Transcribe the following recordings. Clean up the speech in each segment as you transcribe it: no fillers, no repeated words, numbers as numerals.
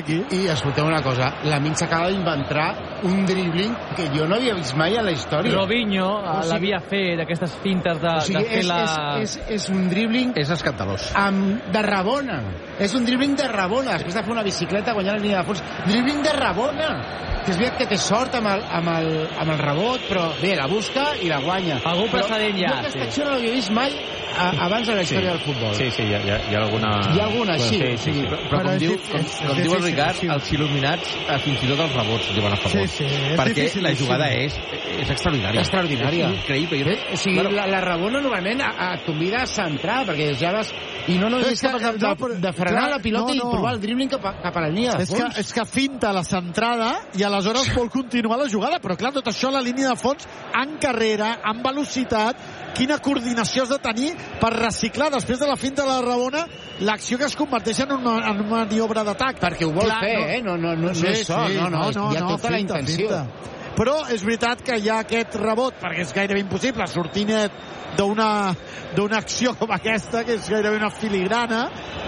aquí. I escolteu una cosa, Lamine s'acaba d'inventar un dribbling que jo no havia vist mai a la història. Robinho l'havia fet, aquestes fintes de fer la... És un dribbling... És escandalós. De Rabona. És un dribbling de Rabona, després de fer una bicicleta guanyant la línia de fons. Dribbling de Rabona. Que és veritat que té sort amb el rebot, però bé, la busca i la guanya. Algun precedent ja. Jo aquesta acció no l'havia vist mai abans de la història del futbol. Sí, hi ha alguna... Hi ha alguna, sí. Però com diu el Ricard, els il·luminats fins i tot els rebots diuen a favor. Perquè la jugada és extraordinària. Extraordinària. És increïble. O sigui, la Rabona normalment et convida a centrar, perquè ja vas... I no és capaç de frenar la pilota i provar el dribbling cap a la línia de fons. És que finta la centrada i aleshores vol continuar la jugada, però clar, tot això a la línia de fons, en carrera, en velocitat, quina coordinació has de tenir per reciclar després de la finta de la Rabona l'acció que es converteix en una maniobra d'atac. Perquè ho vol fer, no és so, hi ha tota la intenció. Però és veritat que hi ha aquest rebot, perquè és gairebé impossible sortir net d'una acció com aquesta, que és gairebé una filigrana,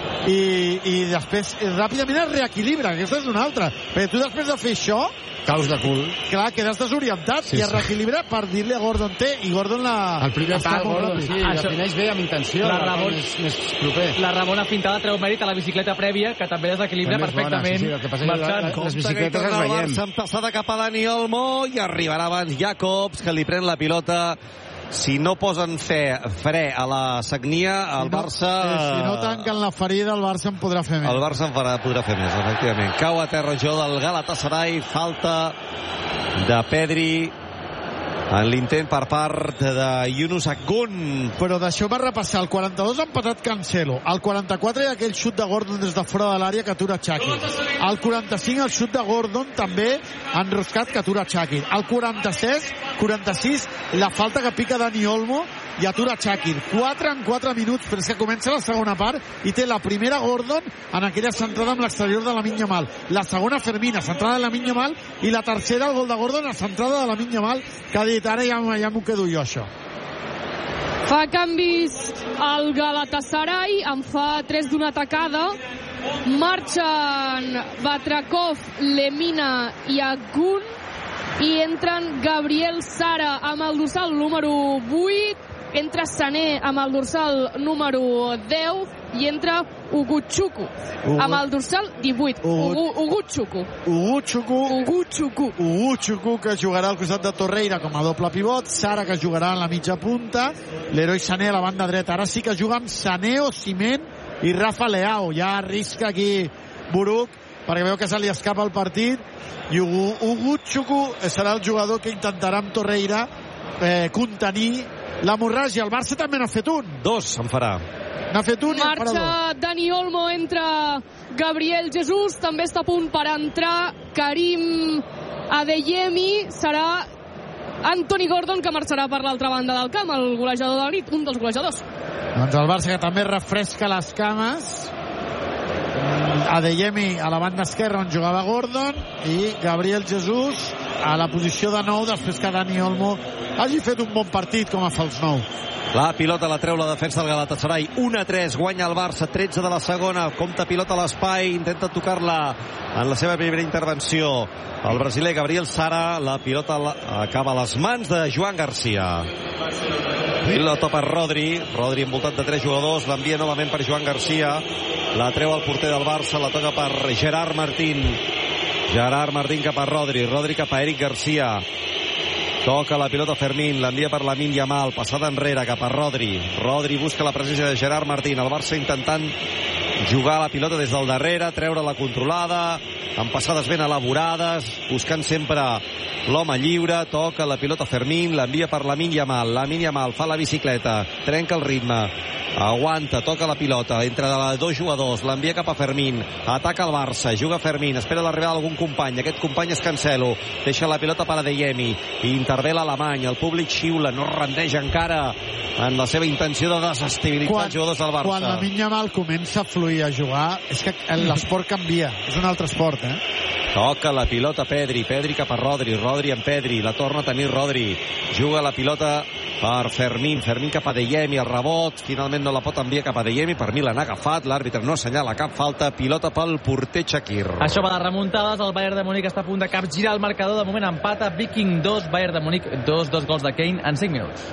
i després ràpidament es reequilibra. Aquesta és una altra, perquè tu després de fer això caus de cul. Clar, quedes desorientat i es reequilibra per dir-li a Gordon i Gordon el primer pal, Gordon, sí, defineix bé amb intenció. La Rabona fintada treu mèrit a la bicicleta prèvia, que també desequilibra perfectament. Les bicicletes les veiem. S'han passada cap a Dani Olmo i arribarà abans Jacobs, que li pren la pilota. Si no posen fre a la sagnia, el Barça... Si no tanquen la ferida, el Barça en podrà fer més. El Barça en podrà fer més, efectivament. Cau a terra jo del Galatasaray, falta de Pedri en l'intent per part de Yunus Akgun. Però deixeu-me repassar. El 42 ha empatat Cancelo. El 44 hi ha aquell xut de Gordon des de fora de l'àrea que atura Xhaka. El 45 el xut de Gordon també enroscat que atura Xhaka. El 46 la falta que pica Dani Olmo i atura Xhaka. 4 en 4 minuts, però és que comença la segona part i té la primera Gordon en aquella centrada amb l'exterior de Lamine Yamal. La segona Fermina, centrada de Lamine Yamal, i la tercera, el gol de Gordon, la centrada de Lamine Yamal, que ha dit ara ja m'ho quedo jo, això. Fa canvis al Galatasaray, en fa 3 d'una tacada. Marxen Batrakov, Lemina i Akgun, i entren Gabriel Sara amb el dorsal número 8, entra Sané amb el dorsal número 10 i entra Uguchuku amb el dorsal 18. Uguchuku, que jugarà al costat de Torreira com a doble pivot, Sara, que jugarà a la mitja punta, Leroy Sané a la banda dreta. Ara sí que juga amb Sané, Osimhen i Rafa Leao. Ja arrisca aquí Buruc, perquè veu que se li escapa el partit, i Uguchuku serà el jugador que intentarà amb Torreira contenir l'hemorràgia. El Barça també n'ha fet un. 2 en farà. N'ha fet un i en farà 2. Marxa Dani Olmo, entra Gabriel Jesús, també està a punt per entrar Karim Adeyemi. Serà Anthony Gordon que marxarà per l'altra banda del camp, el golejador de la nit, un dels golejadors. Doncs el Barça, que també refresca les cames. Adeyemi a la banda esquerra on jugava Gordon, i Gabriel Jesús a la posició de 9 després que Dani Olmo hagi fet un bon partit com a fals 9. La pilota la treu la defensa del Galatasaray. 1-3, guanya el Barça, 13 de la segona. Compta pilota a l'espai, intenta tocar-la en la seva primera intervenció. El brasiler Gabriel Sara, la pilota acaba a les mans de Joan Garcia. Pilota per Rodri envoltat de 3 jugadors, l'envia novament per Joan Garcia, la treu al porter del Barça, la toca per Gerard Martín cap a Rodri cap a Eric Garcia. Toca la pilota Fermín, l'envia per Lamine Yamal, passada enrere cap a Rodri busca la presència de Gerard Martín. El Barça intentant jugar la pilota des del darrere, treure la controlada, amb passades ben elaborades, buscant sempre l'home lliure. Toca la pilota Fermín, l'envia per Lamine Yamal fa la bicicleta, trenca el ritme, aguanta, toca la pilota entre 2 jugadors, l'envia cap a Fermín, ataca el Barça, juga Fermín, espera l'arribada d'algun company, aquest company és Cancelo, deixa la pilota per Adeyemi, intervé l'alemany, el públic xiula, no rendeix encara en la seva intenció de desestabilitzar els jugadors del Barça. Quan Lamine Yamal comença a fluir a jugar, és que l'esport canvia, és un altre esport, Toca la pilota Pedri cap a Rodri amb Pedri, la torna a tenir Rodri, juga la pilota per Fermín cap a Adeyemi, el rebot finalment no la pot enviar cap a Adeyemi, per mi l'han agafat, l'àrbitre no assenyala cap falta, pilota pel porter Shaqiri. Això va de remuntades, el Bayern de Múnich està a punt de capgirar el marcador, de moment empata, Viking 2, Bayern de Múnich 2 gols de Kane en 5 minuts.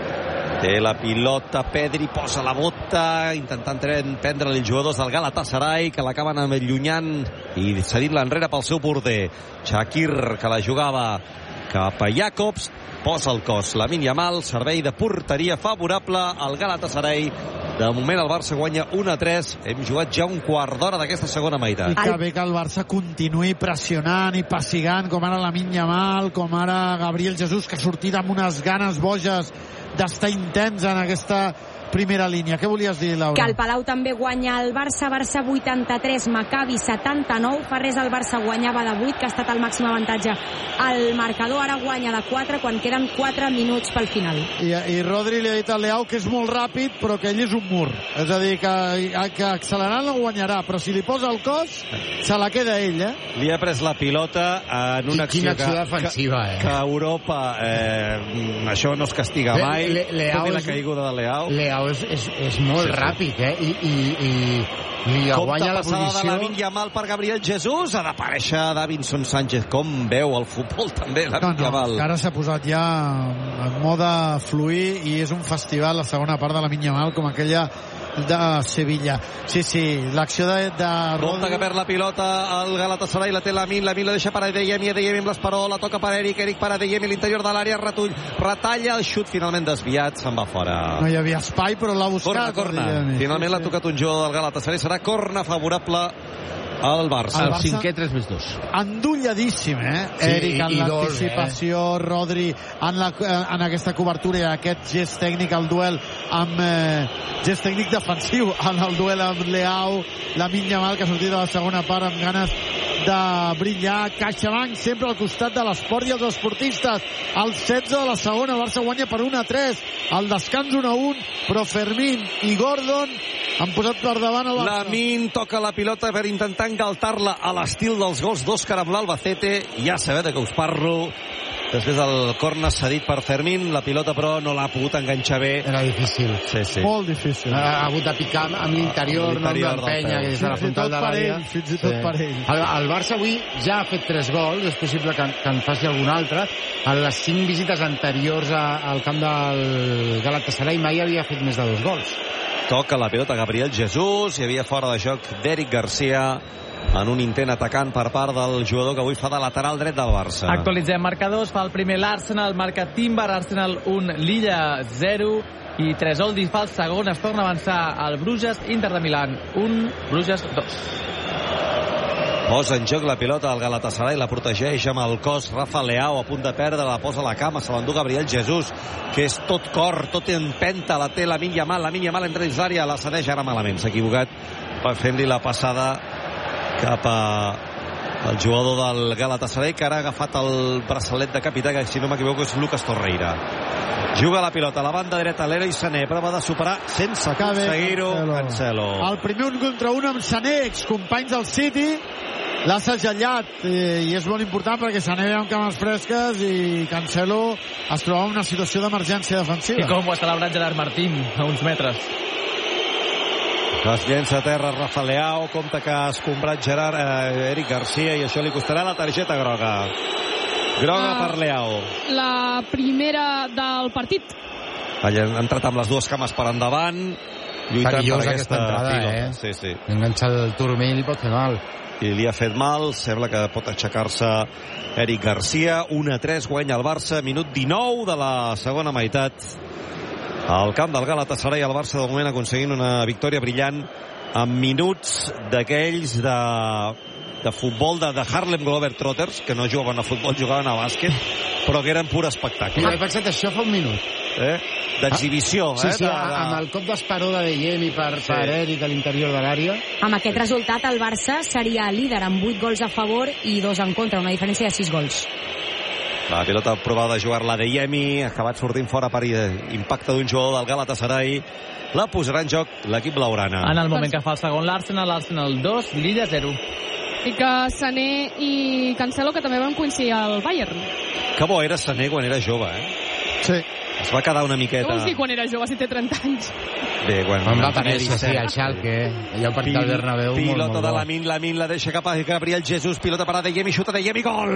Té la pilota Pedri, posa la bota, intentant prendre els jugadors del Galatasaray, que l'acaben allunyant i cedint-la enrere pel seu porter. Shaqiri, que la jugava cap a Jacobs, posa el cos. Lamine Yamal, servei de porteria favorable al Galatasaray. De moment el Barça guanya 1-3. Hem jugat ja un quart d'hora d'aquesta segona meitat. I que bé que el Barça continuï pressionant i pessigant, com ara Lamine Yamal, com ara Gabriel Jesús, que ha sortit amb unes ganes boges d'estar intens en aquesta primera línia. Què volies dir, Laura? Que el Palau també guanya el Barça 83, Maccabi 79, fa res el Barça guanyava de 8, que ha estat el màxim avantatge al marcador, ara guanya de 4 quan queden 4 minuts pel final. I Rodri li ha dit al Leao que és molt ràpid, però que ell és un mur, és a dir, que accelerant no guanyarà, però si li posa el cos se la queda ell, Li ha pres la pilota en una acció defensiva, que a Europa això no es castiga mai. Tot i la caiguda de Leao és molt ràpid, i guanya la posició. De Lamine Yamal per Gabriel Jesús, ha d'aparèixer Davinson Sánchez. Com veu el futbol també, Lamine Yamal? Ara s'ha posat ja en mode fluir i és un festival la segona part de Lamine Yamal, com aquella de Sevilla. Sí, l'acció de Rodri. Que perd la pilota al Galatasaray, la té Lamine la deixa per Adeyemi amb l'esperó, la toca per Eric per Adeyemi a l'interior de l'àrea, retalla el xut, finalment desviat, se'n va fora. No hi havia espai, però l'ha buscat. Corna. Finalment l'ha tocat un jugador del Galatasaray, serà corna favorable al Barça. El 5è 3+2. Endolladíssim, Eric en l'anticipació, Rodri en aquesta cobertura i aquest gest tècnic al duel amb gest tècnic defensiu en el duel amb Leao. Lamine Yamal, que ha sortit de la segona part amb ganes de brillar. CaixaBank sempre al costat de l'esport i els esportistes. El 16 de la segona, el Barça guanya per 1-3, al descans 1-1, però Fermín i Gordon han posat per davant el Barça. Lamine toca la pilota per intentar engaltar-la a l'estil dels gols d'Òscar amb l'Albacete. Ja sabeu de què us parlo. Després el corner cedit per Fermín, la pilota però no l'ha pogut enganxar bé. Era difícil. Sí. Molt difícil. Ha hagut de picar amb l'interior, no amb l'empenya, que és de la frontal de l'àrea. Fins i tot per ell. El Barça avui ja ha fet 3 gols, és possible que en faci algun altre. En les 5 visites anteriors al camp del Galatasaray mai havia fet més de 2 gols. Toca la pilota Gabriel Jesús, hi havia fora de joc d'Eric Garcia en un intent atacant per part del jugador que avui fa de lateral dret del Barça. Actualitzem marcadors, fa el primer l'Arsenal, marca Timber, Arsenal 1, Lilla 0 i Tresoldi fa el segon, es torna a avançar al Bruges, Inter de Milán 1, Bruges 2. Posa en joc la pilota del Galatasaray, la protegeix amb el cos Rafa Leao, a punt de perdre, la posa a la cama, se l'endú Gabriel Jesús, que és tot cor, tot empenta, la té Lamine Yamal entra dins l'àrea, la cedeix ara malament, s'ha equivocat fent-li la passada cap al jugador del Galatasaray, que ara ha agafat el braçalet de capità, que si no m'equivoco és Lucas Torreira. Juga la pilota a la banda dreta, Leroy Sané, prova de superar sense aconseguir-ho Cancelo. El primer 1 contra 1 amb Sané, excompanys del City, l'ha segellat i és molt important perquè Sané ve amb cames fresques i Cancelo es troba en una situació d'emergència defensiva. I com ho ha celebrat Gerard Martín a uns metres. Es llença a terra Rafa Leao, compta que ha escombrat Eric Garcia i això li costarà la targeta groga. Groga per Leao. La primera del partit. Ha entrat amb les dues cames per endavant, lluitant per aquesta entrada, Sí. Enganxa el turmell i pot fer mal. I li ha fet mal, sembla que pot aixecar-se Eric Garcia. 1-3, guanya el Barça, minut 19 de la segona meitat. Al camp del Galatasaray, el Barça de moment aconseguint una victòria brillant amb minuts d'aquells de futbol de Harlem Globetrotters, que no jugaven a futbol, jugaven a bàsquet, però que eren pur espectacle. He pensat això fa un minut. D'exhibició. Sí, amb el cop d'esperó de Adeyemi per Eric a l'interior de l'àrea. Amb aquest resultat el Barça seria líder amb 8 gols a favor i 2 en contra, una diferència de 6 gols. La pilota provada de jugar-la Adeyemi, ha acabat sortint fora per impacte d'un jugador del Galatasaray. La posarà en joc l'equip blaugrana. En el moment que fa el segon l'Arsenal 2, Lilla 0. I que Sané i Cancelo, que també van coincidir al Bayern. Que bo era Sané quan era jove, Sí. Es va quedar una miqueta... No us dic quan era jove, si té 30 anys. Bé, quan va aparèixer, sí, al Schalke. Allà al partit del Bernabéu. Pilota de Lamine la deixa cap a Gabriel Jesús, pilota per Adeyemi, xuta Adeyemi, gol!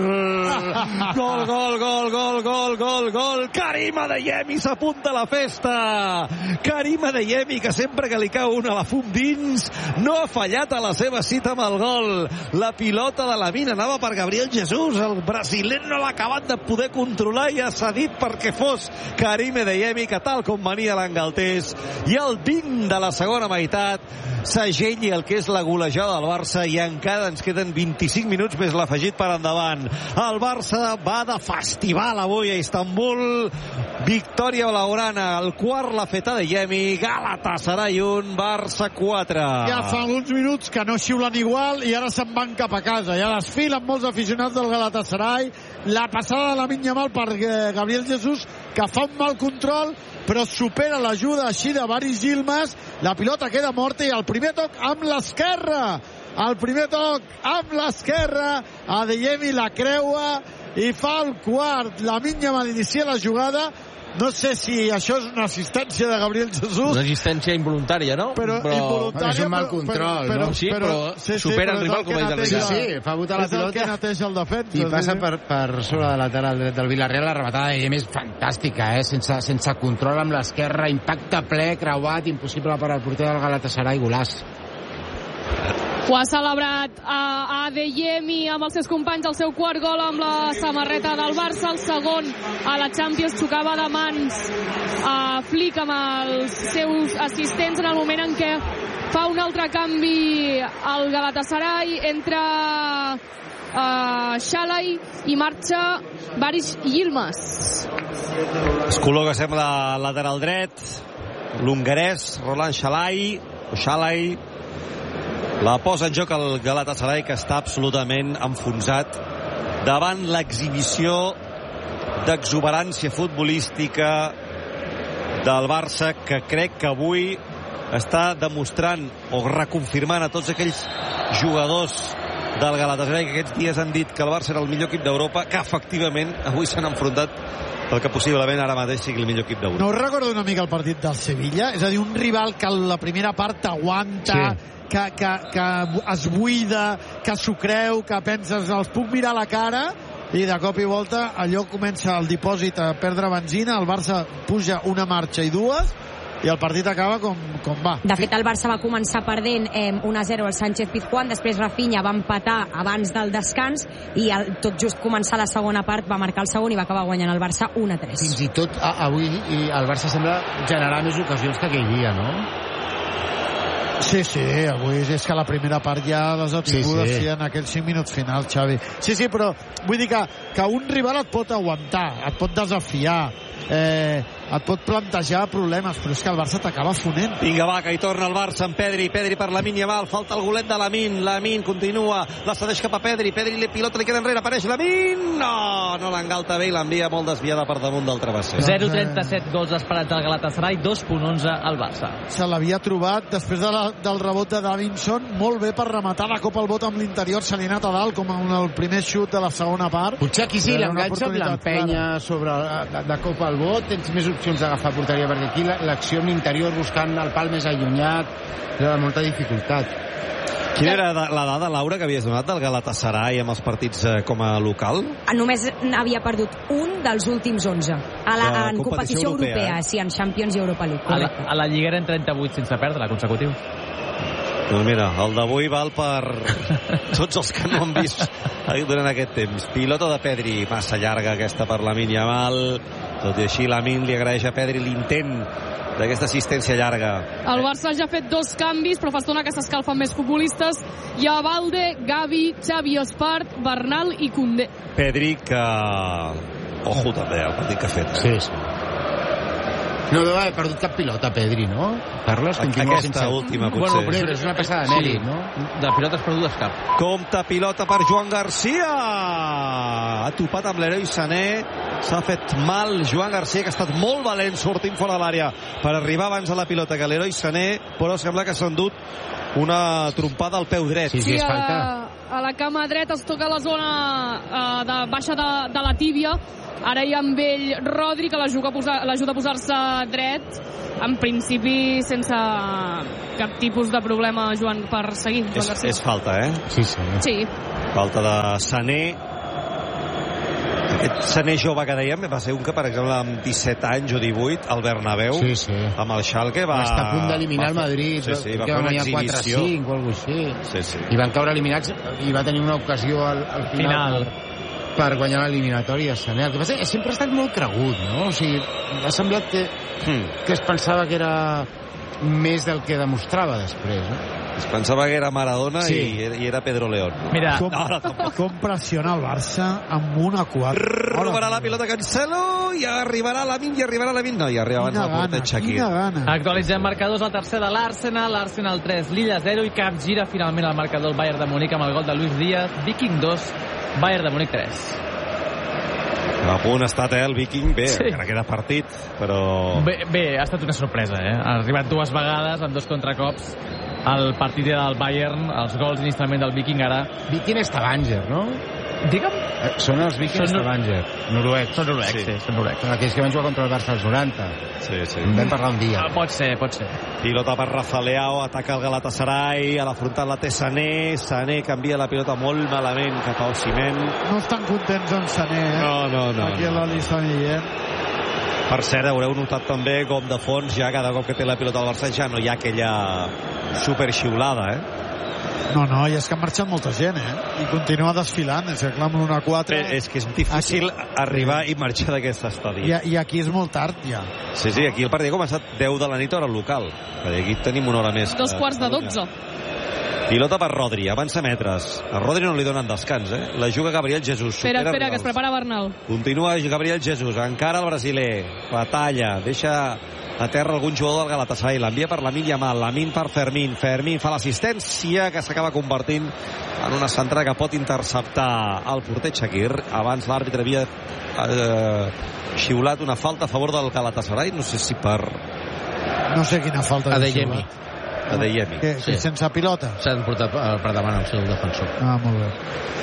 Gol! Karim Adeyemi s'apunta a la festa! Karim Adeyemi, que sempre que li cau una la fum dins, no ha fallat a la seva cita amb el gol. La pilota de Lamine anava per Gabriel Jesús, el brasiler no l'ha acabat de poder controlar i ha cedit perquè fos Karim Adeyemi, que tal com venia l'Angaltés, i el 20 de la segona meitat segelli el que és la golejada del Barça, i encara ens queden 25 minuts més l'afegit per endavant. El Barça va de festival avui a Istanbul. Victòria blaugrana, el quart l'ha fet Adeyemi. Galatasaray 1, Barça 4. Ja fa alguns minuts que no xiulen igual i ara se'n van cap a casa. Ja desfilen molts aficionats del Galatasaray. La passada de Lamine Yamal per Gabriel Jesús, que fa un mal control, però supera l'ajuda així de Baris Yilmaz. La pilota queda morta i el primer toc amb l'esquerra. Adeyemi la creua i fa el quart. Lamine Yamal inicia la jugada. No sé si això és una assistència de Gabriel Jesús. Una assistència involuntària, no? Però involuntària, és un mal control, no? Sí, però supera el rival, com ha dit el Ricard. Sí, fa botar la pilota. És el que neteja el defensa. I passa per sobre de lateral dret del Villarreal. La rematada de Adeyemi és fantàstica, sense control amb l'esquerra, impacte ple, creuat, impossible per al porter del Galatasaray, golaç. Ho ha celebrat Adeyemi amb els seus companys, el seu quart gol amb la samarreta del Barça, el segon a la Champions. Xocava de mans a Flick amb els seus assistents en el moment en què fa un altre canvi al Galatasaray, entra Shalai i marxa Baris Yilmaz. Es col·loca, sembla, lateral dret l'hongarès Roland Shalai. La posa en joc el Galatasaray, que està absolutament enfonsat davant l'exhibició d'exuberància futbolística del Barça, que crec que avui està demostrant o reconfirmant a tots aquells jugadors del Galatasaray que aquests dies han dit que el Barça era el millor equip d'Europa, que efectivament avui s'han enfrontat el que possiblement ara mateix sigui el millor equip d'Europa. No us recordo una mica el partit del Sevilla? És a dir, un rival que la primera part aguanta, sí, que es buida, que s'ho creu, que penses, els puc mirar a la cara, i de cop i volta allò comença el dipòsit a perdre benzina, el Barça puja una marxa i dues, i el partit acaba com va. De fet, el Barça va començar perdent 1-0 al Sánchez-Pizjuán, després Rafinha va empatar abans del descans, i tot just començar la segona part va marcar el segon i va acabar guanyant el Barça 1-3. Fins i tot avui el Barça sembla generar més ocasions que aquell dia, no? Sí, avui és que la primera part ja les ha tingut en aquells 5 minuts finals, Xavi. Sí, però vull dir que un rival et pot aguantar, et pot desafiar, et pot plantejar problemes, però és que el Barça t'acaba fonent. Vinga, va, que hi torna el Barça amb Pedri per Lamine Yamal, falta el golet de Lamine continua, la cedeix cap a Pedri, la pilota li queda enrere, apareix Lamine, no l'engalta bé i l'envia molt desviada per damunt del travesser. 0,37 gols esperats del Galatasaray, 2,11 al Barça. Se l'havia trobat després del rebot de Davinson, molt bé per rematar de cop el bot amb l'interior, se li ha anat a dalt com en el primer xut de la segona part. Potser aquí sí, l'enganxa amb l'empenya sobre de cop al bot, tens més opcions d'agafar porteria, perquè aquí l'acció amb l'interior buscant el pal més allunyat era de molta dificultat. Quina era la dada, Laura, que havies donat del Galatasaray amb els partits com a local? Només havia perdut un dels últims 11 en competició europea, sí, en Champions i Europa League. A la Lliga eren 38 sense perdre, consecutiu. Doncs mira, el d'avui val per tots els que no han vist durant aquest temps. Pilota de Pedri, massa llarga aquesta per Lamine Yamal, tot i així Lamine li agraeix a Pedri l'intent d'aquesta assistència llarga. El Barça ja ha fet 2 canvis, però fa estona que s'escalfen més futbolistes. Hi ha Valde, Gavi, Xavi Espart, Bernal i Koundé. Pedri, que ojo també el partit que ha fet. Sí. No deu haver perdut cap pilota, Pedri, no? Carles, continua aquesta última, potser. Bueno, però és una peça de mèrit, no? De pilotes perdudes cap. Compte pilota per Joan Garcia. Ha topat amb l'heroi Sané. S'ha fet mal Joan Garcia, que ha estat molt valent sortint fora de l'àrea per arribar abans a la pilota que l'heroi Sané, però sembla que s'ha endut una trompada al peu dret. Sí, a la cama dreta, es toca la zona de baixa de la tíbia. Ara hi ha amb ell Rodri, que l'ajuda a posar-se dret, en principi sense cap tipus de problema, Joan, per seguir. És falta, Sí. Falta de Sané. Aquest Sané jove que dèiem va ser un que, per exemple, amb 17 anys o 18 al Bernabéu, amb el Schalke va estar a punt d'eliminar el Madrid, va que fer van una guanyar 4-5 o alguna cosa així, i van caure eliminats, i va tenir una ocasió al final per guanyar l'eliminatòria. Sané, el que passa és que sempre ha estat molt cregut, no? O sigui, m'ha semblat que es pensava que era més del que demostrava després, no? Es pensava que era Maradona i era Pedro León. Mira, com pressiona el Barça amb 1-4. Robarà la pilota Cancelo i arribarà Lamine, no, i arriba abans el porter Shaqiri. Actualitzem marcadors, el tercer de l'Arsenal 3, Lilla 0, i capgira finalment el marcador el Bayern de Munic amb el gol de Luis Díaz. Viking 2, Bayern de Munic 3. A punt ha estat, el Viking. Bé, encara queda partit, però... Bé, ha estat una sorpresa, Ha arribat 2 vegades amb 2 contracops al partit del Bayern, els gols inicialment del Viking. Ara Viking és Stavanger, no? Digue'm? Són els Viking Stavanger, noruecs. Són noruecs. Són aquells que van jugar contra el Barça als 90. En vam parlar un dia. Pot ser. Pilota per Rafa Leao, ataca el Galatasaray, a la frontal la té Sané canvia la pilota molt malament cap a Osimhen. No estan contents amb Sané, No. Aquí a l'Alisson Guillén. Per cert, haureu notat també com de fons ja cada cop que té la pilota al Barça ja no hi ha aquella superxiulada, No, i és que ha marxat molta gent, i continua desfilant, és que clar, amb l'1-4... És que és difícil arribar i marxar d'aquest estadi. I aquí és molt tard, ja. Sí, aquí el partit ha començat 10 de la nit hora local. Aquí tenim una hora més. 2:45. Pilota per Rodri, avança metres. A Rodri no li donen descans, La juga Gabriel Jesús. Espera, que es prepara Bernal. Continua Gabriel Jesús, encara el brasiler. Batalla, deixa a terra algun jugador del Galatasaray, l'envia per Lamine Yamal, Lamine per Fermín fa l'assistència que s'acaba convertint en una centrada que pot interceptar el porter Shaqiri. Abans l'àrbitre havia xiulat una falta a favor del Galatasaray, no sé si per... No sé quina falta de xiulat. Adeyemi. Que sense pilota? S'ha de portar per davant el seu defensor. Molt bé.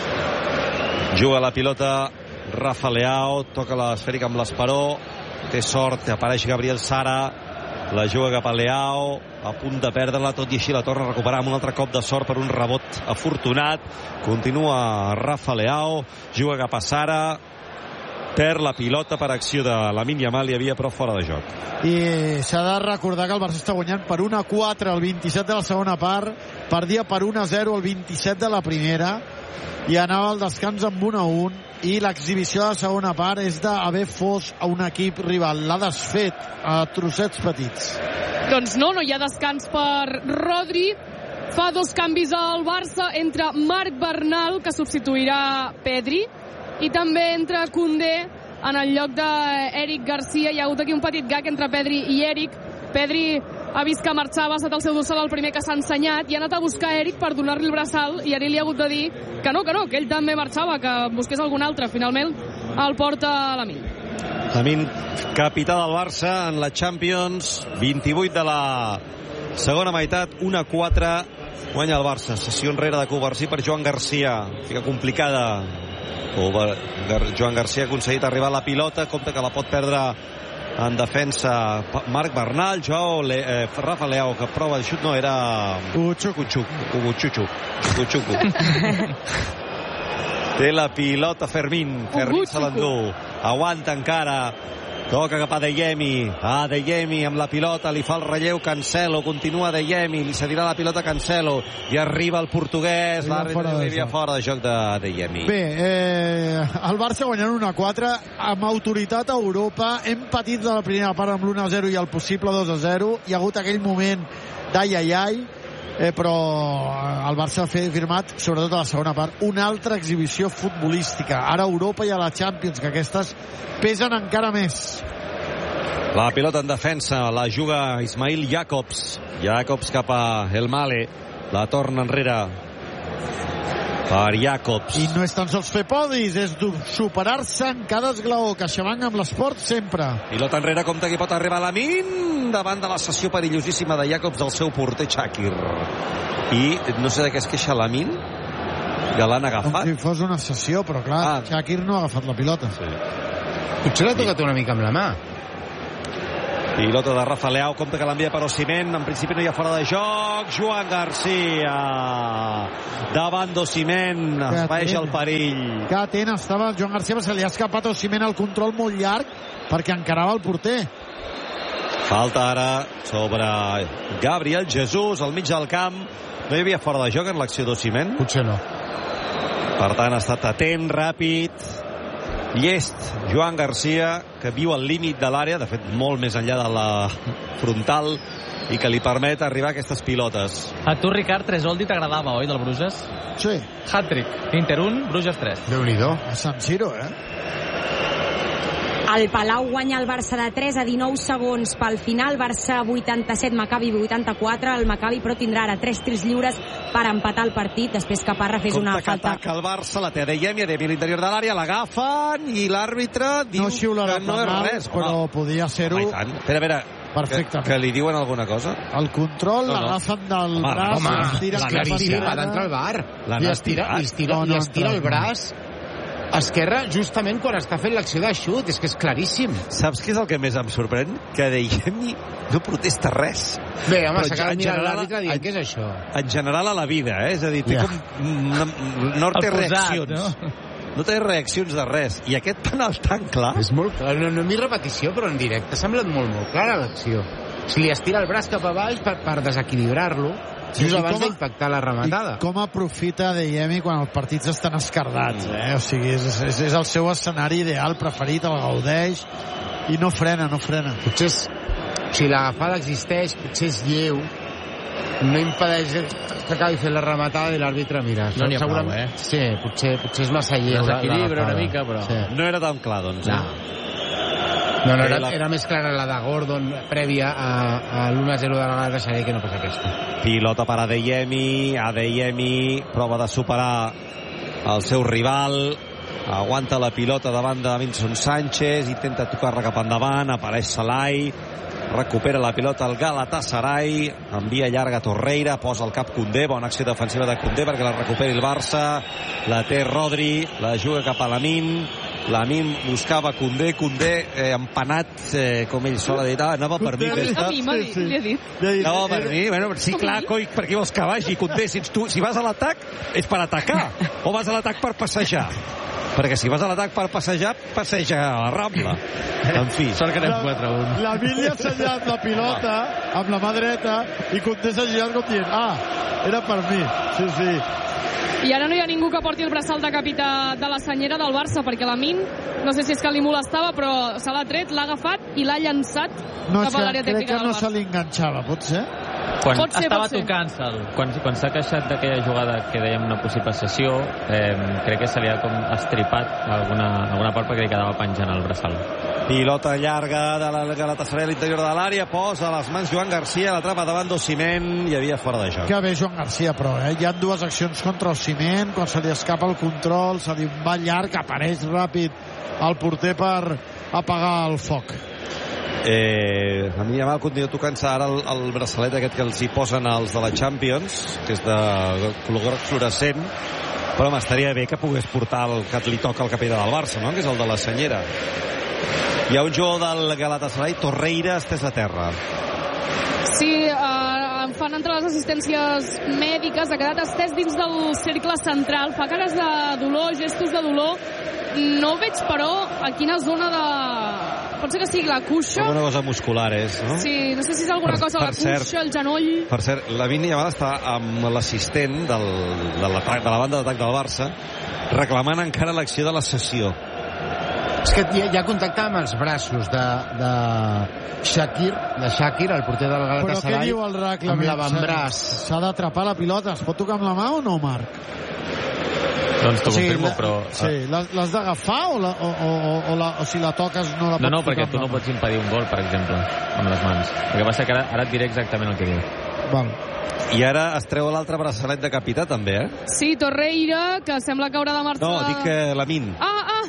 Juga la pilota Rafa Leao, toca l'esfèrica amb l'Esperó, té sort, apareix Gabriel Sara, la juga cap a Leao, a punt de perdre-la, tot i així la torna a recuperar amb un altre cop de sort per un rebot afortunat. Continua Rafa Leao, juga cap a Sara, perd la pilota per acció de Lamine Yamal, hi havia però fora de joc. I s'ha de recordar que el Barça està guanyant per 1-4 al 27 de la segona part, perdia per 1-0 al 27 de la primera, i anava al descans amb 1-1, i l'exhibició de la segona part és d'haver fos a un equip rival. L'ha desfet a trossets petits. Doncs no hi ha descans per Rodri. Fa 2 canvis al Barça, entre Marc Bernal, que substituirà Pedri, i també entra Koundé en el lloc d'Eric Garcia. Hi ha hagut aquí un petit gag entre Pedri i Eric. Pedri ha vist que marxava, ha estat el seu dorsal el primer que s'ha ensenyat, i ha anat a buscar Eric per donar-li el braçal, i Eric li ha hagut de dir que no, que ell també marxava, que busqués algun altre. Finalment el porta Lamine. Lamine, capità del Barça en la Champions, 28 de la segona meitat, 1-4, guanya el Barça. Sessió enrere de Covarsí per Joan Garcia, fica complicada. Joan Garcia ha aconseguit arribar a la pilota, compte que la pot perdre en defensa Marc Bernal. Rafa Leao, que prova de xut, no, era Uguchuchu. Té la pilota Fermín se l'endú, aguanta encara, toca cap a Adeyemi amb la pilota, li fa el relleu Cancelo, continua Adeyemi, li cedirà la pilota Cancelo i arriba el portuguès, l'àrbitre li havia fora de joc d'Adeyemi. Bé, el Barça guanyant 1-4 amb autoritat a Europa. Hem patit de la primera part amb l'1-0 i el possible 2-0. Hi ha hagut aquell moment d'ai, però el Barça ha firmat, sobretot a la segona part, una altra exhibició futbolística. Ara a Europa i a la Champions, que aquestes pesen encara més. La pilota en defensa la juga Ismail Jacobs cap a El Male, la torna enrere per Jacobs. I no és tan sols fer podis, és superar-se en cada esglaó. CaixaBank amb l'esport sempre. Pilota enrere, compte que pot arribar Lamine davant de la sessió perillosíssima de Jacobs del seu porter Shaqiri. I no sé de què es queixa Lamine. Que l'han agafat. Com si fos una sessió, però clar, Shakir no ha agafat la pilota. Sí. Potser l'ha tocat una mica amb la mà. Pilota de Rafa Leao, compte que l'envia per Osimhen, en principi no hi ha fora de joc. Joan Garcia davant d'Osimhen, es baix el perill. Que atent estava Joan Garcia, però se li ha escapat a Osimhen el control molt llarg perquè encarava el porter. Falta ara sobre Gabriel Jesús al mig del camp. No hi havia fora de joc en l'acció d'Osimhen? Potser no. Per tant, ha estat atent, ràpid, llest Joan Garcia, que viu al límit de l'àrea, de fet molt més enllà de la frontal, i que li permet arribar a aquestes pilotes. A tu, Ricard, Tresoldi t'agradava, oi, del Bruges? Sí. Hat-trick. Inter 1, Bruges 3. Déu-n'hi-do. A San Siro, El Palau guanya el Barça de 3 a 19 segons pel final. Barça 87, Maccabi 84. El Maccabi, però, tindrà ara 3 tirs lliures per empatar el partit després que Parra fes una falta. Compte que ataca el Barça, la té Adeyemi a l'interior de l'àrea, l'agafen i l'àrbitre diu no xiularà que no és res. Però podia ser-ho. Espera, perfectament. Que li diuen alguna cosa? El control l'agafen del braç, l'estiren cap a va d'entrar al bar. Li estira el braç esquerra justament quan està fent l'acció de xut. És que és claríssim. Saps què és el que més em sorprèn? Que Adeyemi no protesta res. Bé, home, s'ha quedat mirant l'àrbitre dient què és això. En general a la vida, És a dir, té com... No té reaccions. No té reaccions de res. I aquest penal tan clar... És molt clar. No m'hi repetició, però en directe ha semblat molt clara l'acció. Si li estira el braç cap a baix per desequilibrar-lo, just abans d'impactar la rematada. I com aprofita Adeyemi quan els partits estan escardats, O sigui, és el seu escenari ideal preferit, el gaudeix i no frena. Potser si l'agafada existeix, potser és lleu, no impedeix que acabi fent la rematada i l'àrbitre mira. No n'hi ha prou, Sí, potser és massa lleu. Desequilibra una mica, però... Sí. No era tan clar, doncs. No, era més clara la de Gordon prèvia a l'1-0 de la Galatasaray que no pas aquesta. Pilota per Adeyemi, prova de superar el seu rival, aguanta la pilota davant de Davinson Sánchez, intenta tocar-la cap endavant, apareix Salai, recupera la pilota el Galatasaray, envia llarga a Torreira, posa el cap Koundé, bona acció defensiva de Koundé perquè la recuperi el Barça, la té Rodri, la juga cap a Lamine buscava Koundé empanat, com ell sol dir, anava per mi aquesta. A mi li he dit. Anava per mi, sí, clar, coi, per qui vols que vagi? Koundé, si vas a l'atac és per atacar, o vas a l'atac per passejar? Perquè si vas a l'atac per passejar, passeja a la Rambla. En fi. Sort que anem 4-1. Lamine li ha assenyalat la pilota amb la mà dreta i Koundé s'ha girat com dient era per mi. Sí. I ara no hi ha ningú que porti el braçal de capità de la senyera del Barça, perquè Lamine, no sé si és que li molestava, però se l'ha tret, l'ha agafat i l'ha llençat cap a l'àrea tècnica del Barça. Crec que no se li enganxava, pot ser? Pot ser. Tocant-se'l, quan s'ha queixat d'aquella jugada que dèiem una possible sessió, crec que se li ha com estripat alguna part perquè li quedava penjant el braçal. Pilota llarga de la Galatasaray a l'interior de l'àrea, posa les mans Joan Garcia, l'atrapa davant d'Osimhen, hi havia fora de joc. Que bé Joan Garcia, però hi ha dues accions contra Osimhen, quan se li escapa el control, se li va llarg, apareix ràpid el porter per apagar el foc. A mi Yamal continua tocant-se ara el braçalet aquest que els hi posen els de la Champions, que és de color groc fluorescent, però m'estaria bé que pogués portar el que li toca al capità del Barça, no? Que és el de la senyera. Hi ha un jugador del Galatasaray, Torreira, estès a terra. Sí, fan entre les assistències mèdiques, ha quedat estès dins del cercle central, fa cares de dolor, gestos de dolor. No veig, però, a quina zona de... Pot ser que sigui la cuixa? Alguna cosa muscular és, no? Sí, no sé si és alguna cosa a la cuixa, el genoll... Per cert, Lamine Yamal està amb l'assistent de la banda d'atac del Barça reclamant encara l'acció de la sessió. És que hi ha contacte amb els braços de Shakir, el porter del Galatasaray. Però què diu el reglament? Amb l'avantbraç. S'ha d'atrapar la pilota. Es pot tocar amb la mà o no, Marc? Doncs t'ho confirmo, però... Sí, l'has d'agafar o si la toques no la pots tocar? No, perquè tu no pots impedir un gol, per exemple, amb les mans. El que passa que ara et diré exactament el que diu. Val. I ara es treu l'altre braçalet de capità, també, Sí, Torreira, que sembla que haurà de marxar... No, dic Lamine.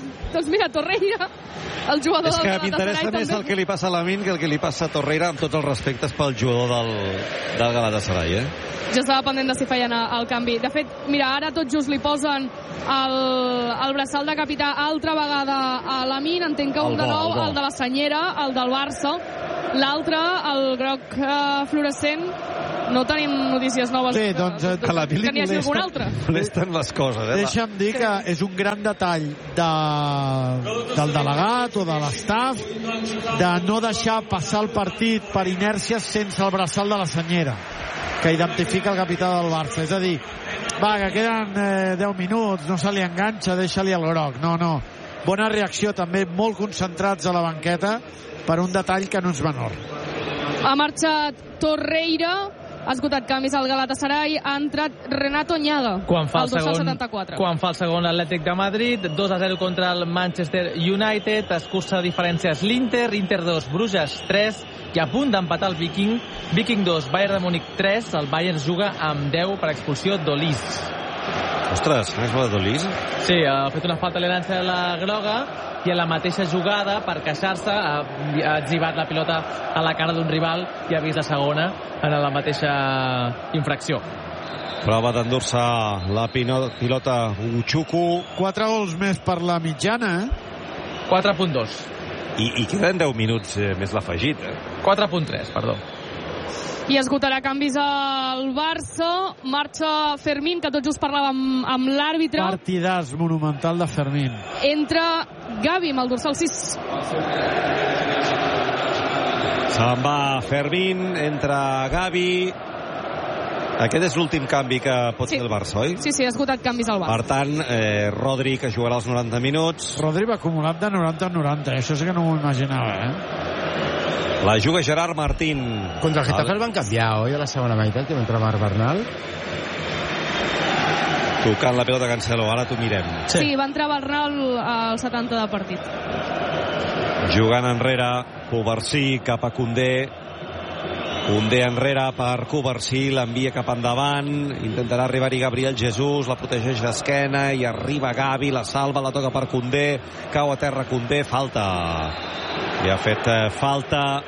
Doncs mira, Torreira, el jugador és que del m'interessa Galatasaray més també. el que li passa a Lamine que el que li passa a Torreira, amb tots els respectes pel jugador del Galatasaray, Jo estava pendent de si feien el canvi. De fet, mira, ara tot just li posen el braçal de capità altra vegada a Lamine. Entenc que un de nou, el de la senyera, el del Barça. L'altre, el groc fluorescent, no tenim notícies noves. Bé, doncs que n'hi hagi algun altre. Molesten les coses, Deixa'm dir que és un gran detall del delegat o de l'estaf de no deixar passar el partit per inèrcia sense el braçal de la senyera, que identifica el capità del Barça. És a dir, va, que queden 10 minuts, no se li enganxa, deixa-li el groc. No. Bona reacció també, molt concentrats a la banqueta per un detall que no és menor. Ha marxat Torreira, ha esgotat canvis al Galatasaray, ha entrat Renato Ñaga, al dorsal 74. Quan fa el segon l'Atlètic de Madrid, 2-0 contra el Manchester United, escurça diferències l'Inter, Inter 2, Bruges 3, i a punt d'empatar el Viking 2, Bayern de Múnich 3, el Bayern juga amb 10 per expulsió d'Olís. Ostres, és la d'Olís? Sí, ha fet una falta a l'herència de la groga i a la mateixa jugada, per queixar-se, ha etzibat la pilota a la cara d'un rival i ha vist la segona en la mateixa infracció. Prova d'endur-se la pilota Uchuku. 4 gols més per la mitjana, 4.2. I queden 10 minuts més l'afegit, 4.3, perdó. I esgotarà canvis al Barça. Marxa Fermín, que tot just parlàvem amb l'àrbitre. Partidàs monumental de Fermín. Entra Gavi amb el dorsal 6. Se'n va Fermín, entra Gavi. Aquest és l'últim canvi que pot fer el Barça, oi? Sí, ha esgotat canvis al Barça. Per tant, Rodri, que jugarà els 90 minuts. Rodri va acumulat de 90 en 90, això sí que no m'ho imaginava, La juga Gerard Martín. Contra el Getafe el van canviar, oi, a la segona meitat, que va entrar Marc Bernal? Tocant la pilota Cancelo, ara t'ho mirem. Sí, va entrar Bernal al 70 de partit. Jugant enrere, Covarsí cap a Koundé. Koundé enrere per Covarsí, l'envia cap endavant, intentarà arribar-hi Gabriel Jesús, la protegeix d'esquena i arriba Gavi, la salva, la toca per Koundé, cau a terra Koundé, falta. I ha fet falta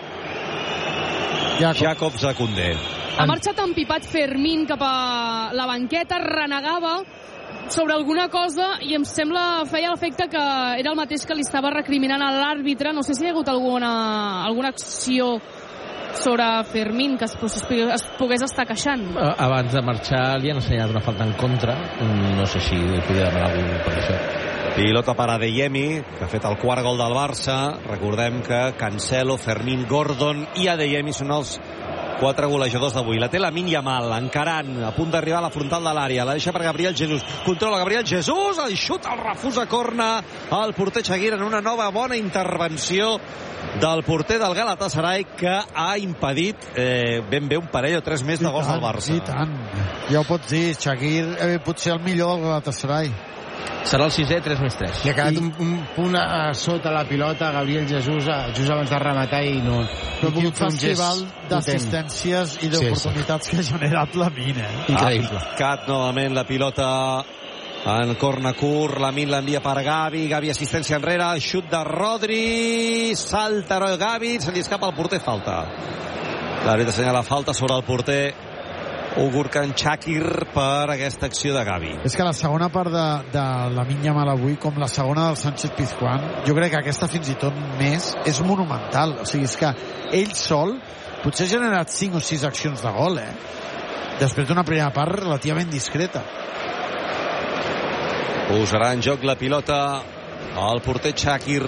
Jacobs a Koundé. Ha marxat empipat Fermín cap a la banqueta, renegava sobre alguna cosa i em sembla, feia l'efecte que era el mateix que li estava recriminant a l'àrbitre. No sé si hi ha hagut alguna acció sobre Fermín que es pogués estar queixant. Abans de marxar li han assenyalat una falta en contra, no sé si podia demanar algú per això. Pilota per Adeyemi, que ha fet el quart gol del Barça. Recordem que Cancelo, Fermín, Gordon i Adeyemi són els 4 golejadors d'avui. La té Lamine Yamal, encarant, a punt d'arribar a la frontal de l'àrea. La deixa per Gabriel Jesús. Controla Gabriel Jesús, el xut, el refusa corna. El porter Shaqiri en una nova bona intervenció del porter del Galatasaray, que ha impedit ben bé un parell o 3 més de gols al Barça. I tant, ja ho pots dir, Shaqiri potser el millor del Galatasaray. Serà el 6è, 3+3. Li ha quedat un punt sota la pilota Gabriel Jesús just abans de rematar i no... Un festival d'assistències i d'oportunitats que ha generat Lamine. Increïble. Ha picat novament la pilota en corna curt, Lamine l'envia per Gavi, Gavi assistència enrere, xut de Rodri, salta Gavi, se li escapa el porter, falta. L'àrbitre assenyala falta sobre el porter Ugurkan Shaqir per aquesta acció de Gavi. És que la segona part de Lamine Yamal avui, com la segona del Sánchez Pizjuán, jo crec que aquesta fins i tot més és monumental. O sigui, és que ell sol potser ha generat 5 o 6 accions de gol, després d'una primera part relativament discreta. Posarà en joc la pilota el porter Shaqir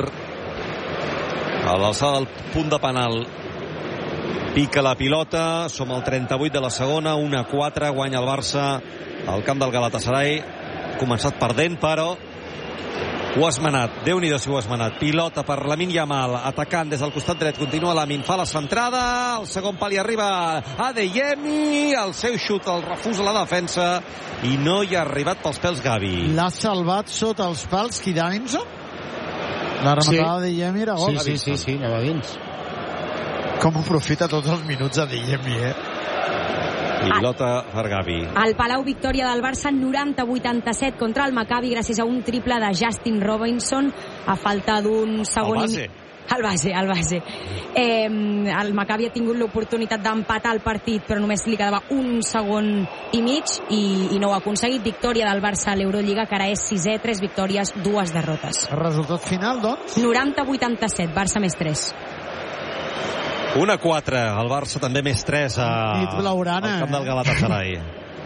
a l'alçada del punt de penal. Pica la pilota, som al 38 de la segona, 1-4, guanya el Barça al camp del Galatasaray. Ha començat perdent, però ho ha esmenat. Déu-n'hi-do si ho ha esmenat. Pilota per Lamine Yamal, atacant des del costat dret, continua Lamine, fa la centrada, al segon pal hi arriba Adeyemi, el seu xut el refusa la defensa i no hi ha arribat pels pèls Gavi. L'ha salvat sota els pals qui Davinson? La rematada d'Adeyemi era gol. Sí, anava dins. Com aprofita tots els minuts Adeyemi, Pilota per Gavi. El Palau, victòria del Barça 90-87 contra el Maccabi gràcies a un triple de Justin Robinson a falta d'un segon... El base. El Maccabi ha tingut l'oportunitat d'empatar el partit, però només li quedava un segon i mig i no ho ha aconseguit. Victòria del Barça a l'Eurolliga, que ara és 6è, 3 victòries, 2 derrotes. El resultat final, doncs? 90-87, Barça més 3. 1-4, el Barça també més 3 al camp del Galatasaray.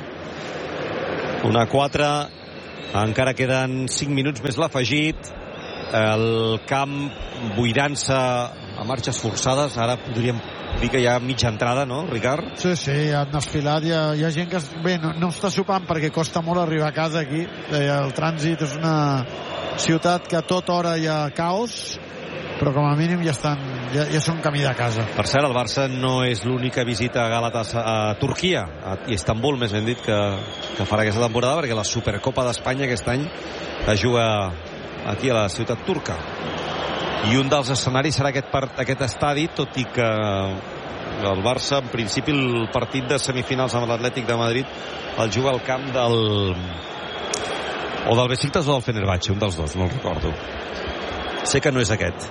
1-4, encara queden 5 minuts més l'afegit. El camp buidant-se a marxes forçades. Ara podríem dir que hi ha mitja entrada, no, Ricard? Sí, han desfilat. Hi ha gent que no està sopant perquè costa molt arribar a casa aquí. El trànsit és una ciutat que a tota hora hi ha caos, però com a mínim ja són camí de casa. Per cert, el Barça no és l'única visita a Turquia, a Istanbul, més ben dit, que farà aquesta temporada, perquè la Supercopa d'Espanya aquest any es juga aquí a la ciutat turca. I un dels escenaris serà aquest estadi, tot i que el Barça, en principi, el partit de semifinals amb l'Atlètic de Madrid el juga al camp del Besiktas o del Fenerbahçe, un dels dos, no el recordo. Sé que no és aquest.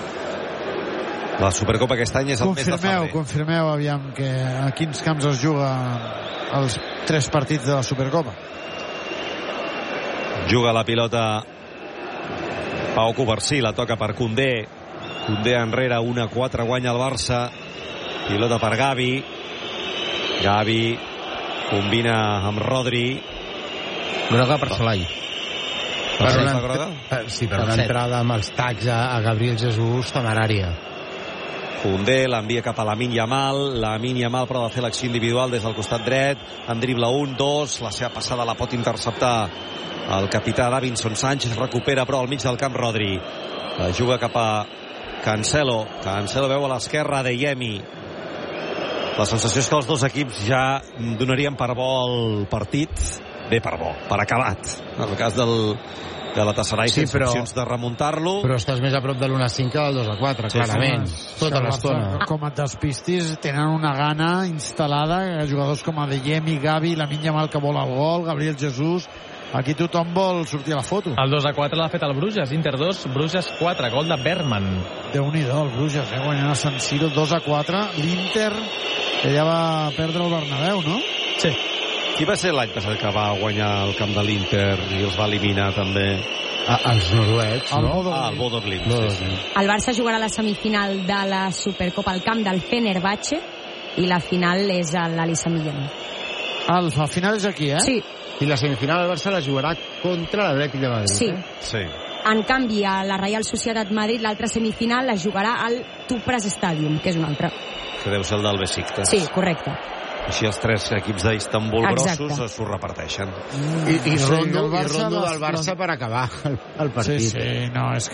La Supercopa aquest any és el mes de febrer. Confirmeu, aviam, que a quins camps es juga els 3 partits de la Supercopa. Juga la pilota Pau Covarsí, la toca per Koundé. Koundé enrere, 1-4, guanya el Barça. Pilota per Gavi. Gavi combina amb Rodri. Groga per Solai. Sí, per una entrada amb els tacs a Gabriel Jesús temerària. Koundé l'envia cap a Lamine Yamal, però ha de fer l'acció individual des del costat dret. En dribla 1, 2, la seva passada la pot interceptar el capità Davinson Sánchez, recupera però al mig del camp Rodri. La juga cap a Cancelo veu a l'esquerra de Yemi. La sensació és que els dos equips ja donarien per bo el partit. Bé, per acabat. En el cas del Galatasaray, sense opcions de remuntar-lo. Però estàs més a prop de l'1-5 que del 2-4, clarament. Tota l'estona. Com et despistis, tenen una gana instal·lada, jugadors com Adeyemi, Gavi, Lamine Yamal que vol el gol, Gabriel Jesús. Aquí tothom vol sortir a la foto. El 2-4 l'ha fet el Bruges, Inter 2, Bruges 4, gol de Bergman. Déu-n'hi-do, el Bruges, guanyant a San Siro 2-4. L'Inter, que ja va perdre el Bernabéu, no? Sí. Qui va ser l'any passat que va guanyar el camp de l'Inter i els va eliminar també? Els noruecs, no? El Bodo Glimt. El Barça jugarà la semifinal de la Supercopa al camp del Fenerbahçe i la final és a l'Alissa Millán. La final és aquí, eh? Sí. I la semifinal del Barça la jugarà contra l'Atlètic de Madrid. Sí. En canvi, a la Real Societat Madrid, l'altra semifinal la jugarà al Tupras Stadium, que és un altre. Que deu ser el del Besiktas. Sí, correcte. Així els 3 equips d'Istanbul grossos s'ho reparteixen. I rondo del Barça per acabar el partit. Sí, no, és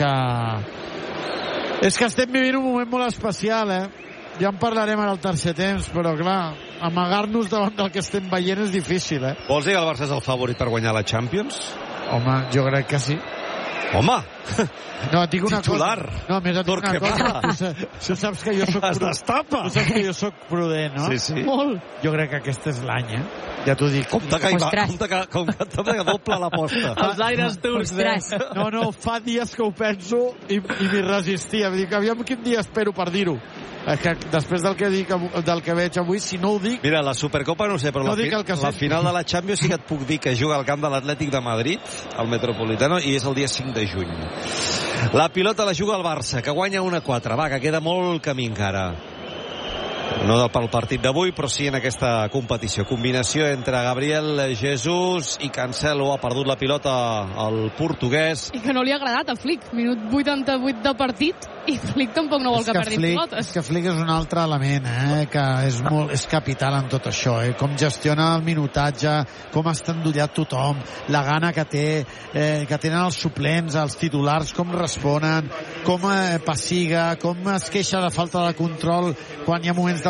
que estem vivint un moment molt especial, eh? Ja en parlarem ara al tercer temps, però clar, amagar-nos davant del que estem veient és difícil, eh? Vols dir que el Barça és el favorit per guanyar la Champions? Home, jo crec que sí. Home! No, et dic una titular. Cosa. No, més et dic una cosa. Tu saps que jo soc prudent. Tu saps que jo soc prudent, no? Sí. Molt. Jo crec que aquest és l'any, eh? Ja t'ho dic. Compte que doble l'aposta. Els aires turcs, No, fa dies que ho penso i m'hi resistia. Vull dir que aviam quin dia espero per dir-ho. Que després del que veig avui, si no ho dic... Mira, la Supercopa no sé, però la final de la Champions sí que et puc dir que juga al camp de l'Atlètic de Madrid, al Metropolitano, i és el dia 5 de juny. La pilota la juga el Barça, que guanya 1-4. Va, que queda molt camí encara. No pel partit d'avui, però sí en aquesta competició. Combinació entre Gabriel Jesús i Cancelo. Ha perdut la pilota el portuguès. I que no li ha agradat a Flick. Minut 88 de partit i Flick tampoc no vol que perdi pilotes. És que Flick és un altre element, que és capital en tot això, com gestiona el minutatge, com està endollat tothom, la gana que té, que tenen els suplents, els titulars, com responen, com passiga, com es queixa de falta de control quan hi ha moments del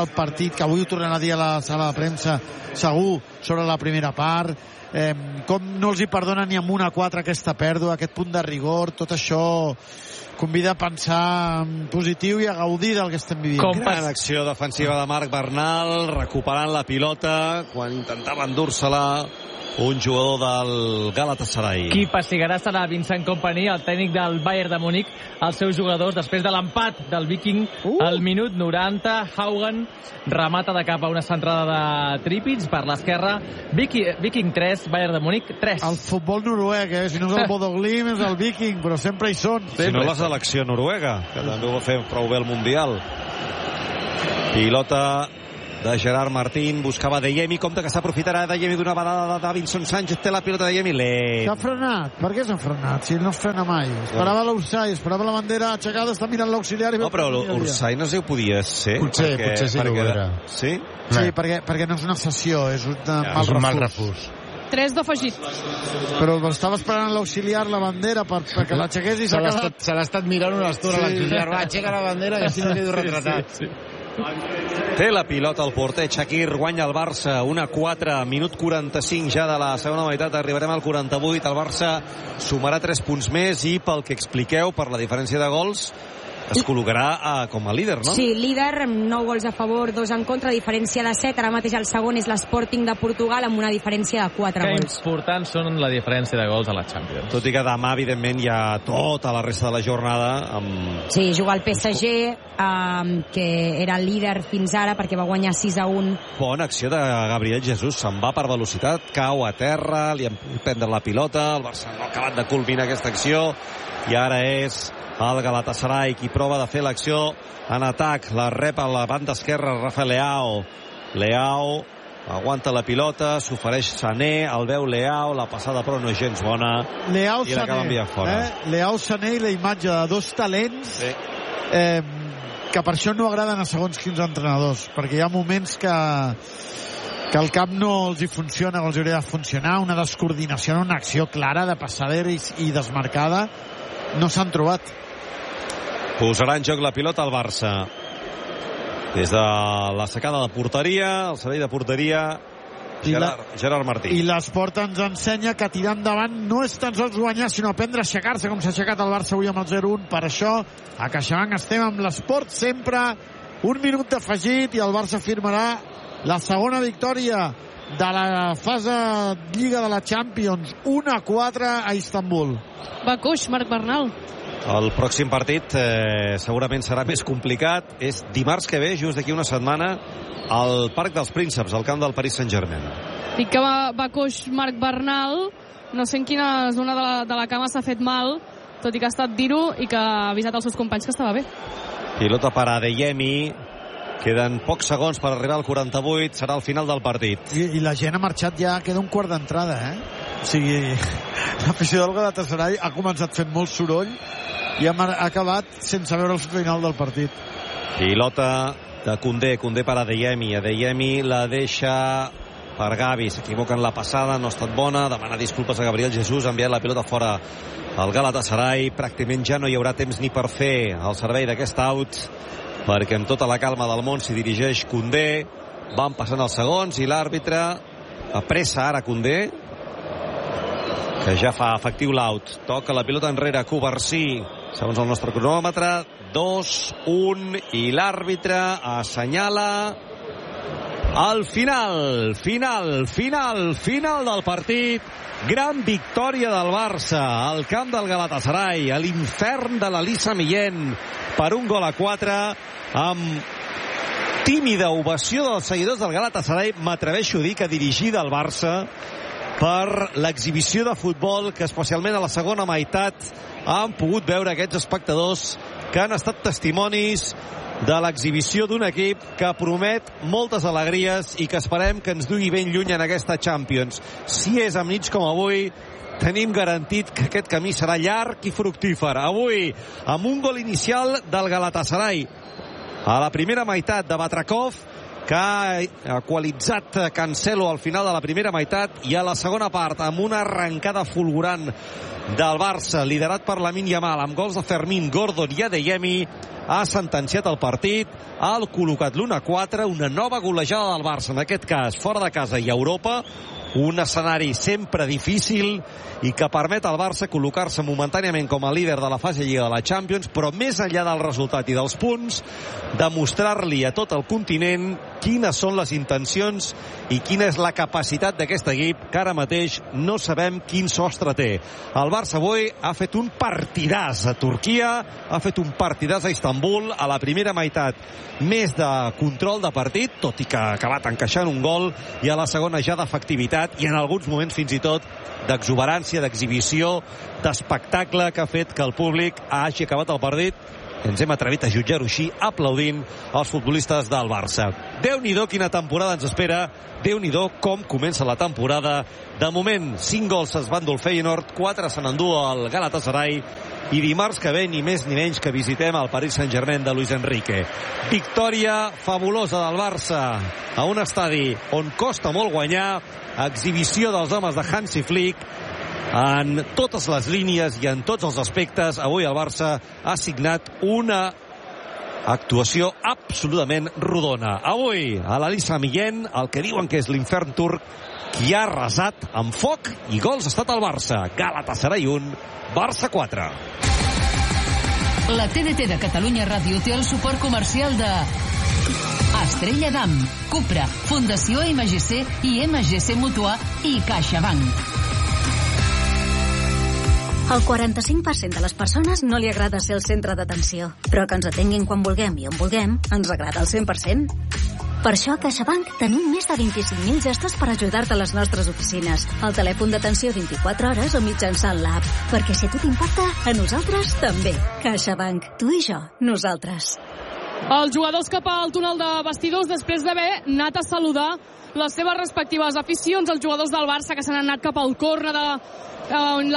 del partit, que avui ho tornarà a dir a la sala de premsa segur, sobre la primera part, com no els hi perdona ni amb 1-4 aquesta pèrdua, aquest punt de rigor, tot això convida a pensar en positiu i a gaudir del que estem vivint. Gran acció defensiva de Marc Bernal, recuperant la pilota quan intentava endur-se-la un jugador del Galatasaray. Qui passigarà serà Vincent Kompany, el tècnic del Bayern de Múnich, els seus jugadors, després de l'empat del Viking al minut 90. Haugen remata de cap a una centrada de Trípits per l'esquerra. Viking 3, Bayern de Múnich 3. El futbol noruec, si no és el Bodo Glimt és el Viking, però sempre hi són. Si no la selecció noruega, que també ho va fer prou bé el Mundial. Pilota de Gerard Martín, buscava Adeyemi, compte que s'aprofitarà Adeyemi d'una badada de Davinson Sánchez, té la pilota d'Adeyemi, s'ha frenat, per què s'ha frenat? Si no es frena mai, esperava l'Ursay, esperava la bandera aixecada, està mirant l'auxiliar i... No, però l'Ursay no sé ho podia ser. Potser sí que ho era. Sí? Sí, perquè no és una sessió, és un mal refús. 3 d'afegit. Però estava esperant l'auxiliar, la bandera, perquè l'aixequés i s'ha quedat... Se l'ha estat mirant una estona l'auxiliar, va, aixeca la bandera i així no quedo retratat. Té la pilota el porter Shaqiri, guanya el Barça 1-4, minut 45 ja de la segona meitat, arribarem al 48, el Barça sumarà 3 punts més i pel que expliqueu, per la diferència de gols, es col·locarà com a líder, no? Sí, líder, 9 gols a favor, 2 en contra, diferència de 7. Ara mateix el segon és l'Sporting de Portugal amb una diferència de 4 gols. Que importants són la diferència de gols a la Champions. Tot i que demà, evidentment, hi ha tota la resta de la jornada amb... Sí, juga el PSG, que era el líder fins ara perquè va guanyar 6-1. Bona acció de Gabriel Jesús, se'n va per velocitat, cau a terra, li han prendre la pilota, el Barça no ha acabat de culminar aquesta acció i ara és el Galatasaray qui prova de fer l'acció en atac, la rep a la banda esquerra Rafael Leao aguanta la pilota, s'ofereix Sané, el veu Leao, la passada però no és gens bona Leao, i l'acaba enviant fora. Leao, Sané i la imatge de dos talents que per això no agraden a segons quins entrenadors, perquè hi ha moments que el cap no els hi funciona, els hauria de funcionar, una descoordinació en una acció clara de passada i desmarcada no s'han trobat. Posarà en joc la pilota al Barça des de la secada de porteria, el servei de porteria Gerard Martí. I l'esport ens ensenya que tirar endavant no és tan sols guanyar, sinó aprendre a aixecar-se com s'ha aixecat el Barça avui amb el 0-1. Per això a CaixaBank estem amb l'esport sempre, un minut d'afegit i el Barça firmarà la segona victòria de la fase Lliga de la Champions, 1-4 a Istanbul. Va coix, Marc Bernal. El pròxim partit segurament serà més complicat. És dimarts que ve, just d'aquí una setmana, al Parc dels Prínceps, al camp del Paris Saint-Germain. Dic que va coix Marc Bernal, no sé en quina zona de la cama s'ha fet mal, tot i que ha estat dir-ho i que ha avisat els seus companys que estava bé. Pilota per Adeyemi. Queden pocs segons per arribar al 48, serà el final del partit. I la gent ha marxat ja, queda un quart d'entrada, O sigui, l'afició del Galatasaray ha començat fent molt soroll i ha acabat sense veure el final del partit. Pilota de Koundé per Adeyemi la deixa per Gavi, s'equivoca en la passada, no ha estat bona, demana disculpes a Gabriel Jesús, ha enviat la pilota fora al Galatasaray, pràcticament ja no hi haurà temps ni per fer el servei d'aquest out, perquè amb tota la calma del món s'hi dirigeix Koundé, van passant els segons i l'àrbitre apressa ara Koundé, que ja fa efectiu l'out, toca la pilota enrere Covarsí, segons el nostre cronòmetre, 2-1 i l'àrbitre assenyala el final del partit. Gran victòria del Barça al camp del Galatasaray, a l'infern de l'Elisa Millén, per 1-4, amb tímida ovació dels seguidors del Galatasaray, m'atreveixo a dir que dirigida al Barça, per l'exhibició de futbol que especialment a la segona meitat han pogut veure aquests espectadors que han estat testimonis de l'exhibició d'un equip que promet moltes alegries i que esperem que ens dugui ben lluny en aquesta Champions. Si és amb nits com avui, tenim garantit que aquest camí serà llarg i fructífer. Avui, amb un gol inicial del Galatasaray a la primera meitat de Batrakov, que ha equalitzat Cancelo al final de la primera meitat, i a la segona part, amb una arrencada fulgurant del Barça, liderat per Lamine Yamal, amb gols de Fermín, Gordon i Adeyemi, ha sentenciat el partit, ha col·locat l'1-4, una nova golejada del Barça, en aquest cas fora de casa i a Europa, un escenari sempre difícil i que permet al Barça col·locar-se momentàniament com a líder de la fase Lliga de la Champions, però més enllà del resultat i dels punts, demostrar-li a tot el continent quines són les intencions i quina és la capacitat d'aquest equip, que ara mateix no sabem quin sostre té. El Barça avui ha fet un partidàs a Turquia, ha fet un partidàs a Istanbul, a la primera meitat més de control de partit, tot i que ha acabat encaixant un gol, i a la segona ja d'efectivitat, i en alguns moments fins i tot d'exuberància, d'exhibició, d'espectacle, que ha fet que el públic hagi acabat el partit, ens hem atrevit a jutjar-ho així, aplaudint els futbolistes del Barça. Déu-n'hi-do quina temporada ens espera, Déu-n'hi-do com comença la temporada. De moment, 5 gols es va endur el Feyenoord, 4 se n'endú el Galatasaray, i dimarts que ve ni més ni menys que visitem el Paris Saint-Germain de Luis Enrique. Victòria fabulosa del Barça a un estadi on costa molt guanyar, exhibició dels homes de Hansi Flick en totes les línies i en tots els aspectes. Avui el Barça ha signat una actuació absolutament rodona. Avui, a l'Elisa Millén, el que diuen que és l'infern turc, qui ha arrasat amb foc i gols ha estat el Barça. Galatasaray 1, Barça 4. La TDT de Catalunya Ràdio té el suport comercial de Estrella Damm, Cupra, Fundació MGC i MGC Mutua i CaixaBank. Al 45% de les persones no li agrada ser el centre d'atenció, però que ens atenguin quan vulguem i on vulguem ens agrada al 100%. Per això a CaixaBank tenim més de 25.000 gestos per ajudar-te a les nostres oficines, al telèfon d'atenció 24 hores o mitjançant l'app. Perquè si a tu t'importa, a nosaltres també. CaixaBank, tu i jo, nosaltres. Els jugadors cap al túnel de vestidors després d'haver anat a saludar les seves respectives aficions. Els jugadors del Barça que s'han anat cap al córner on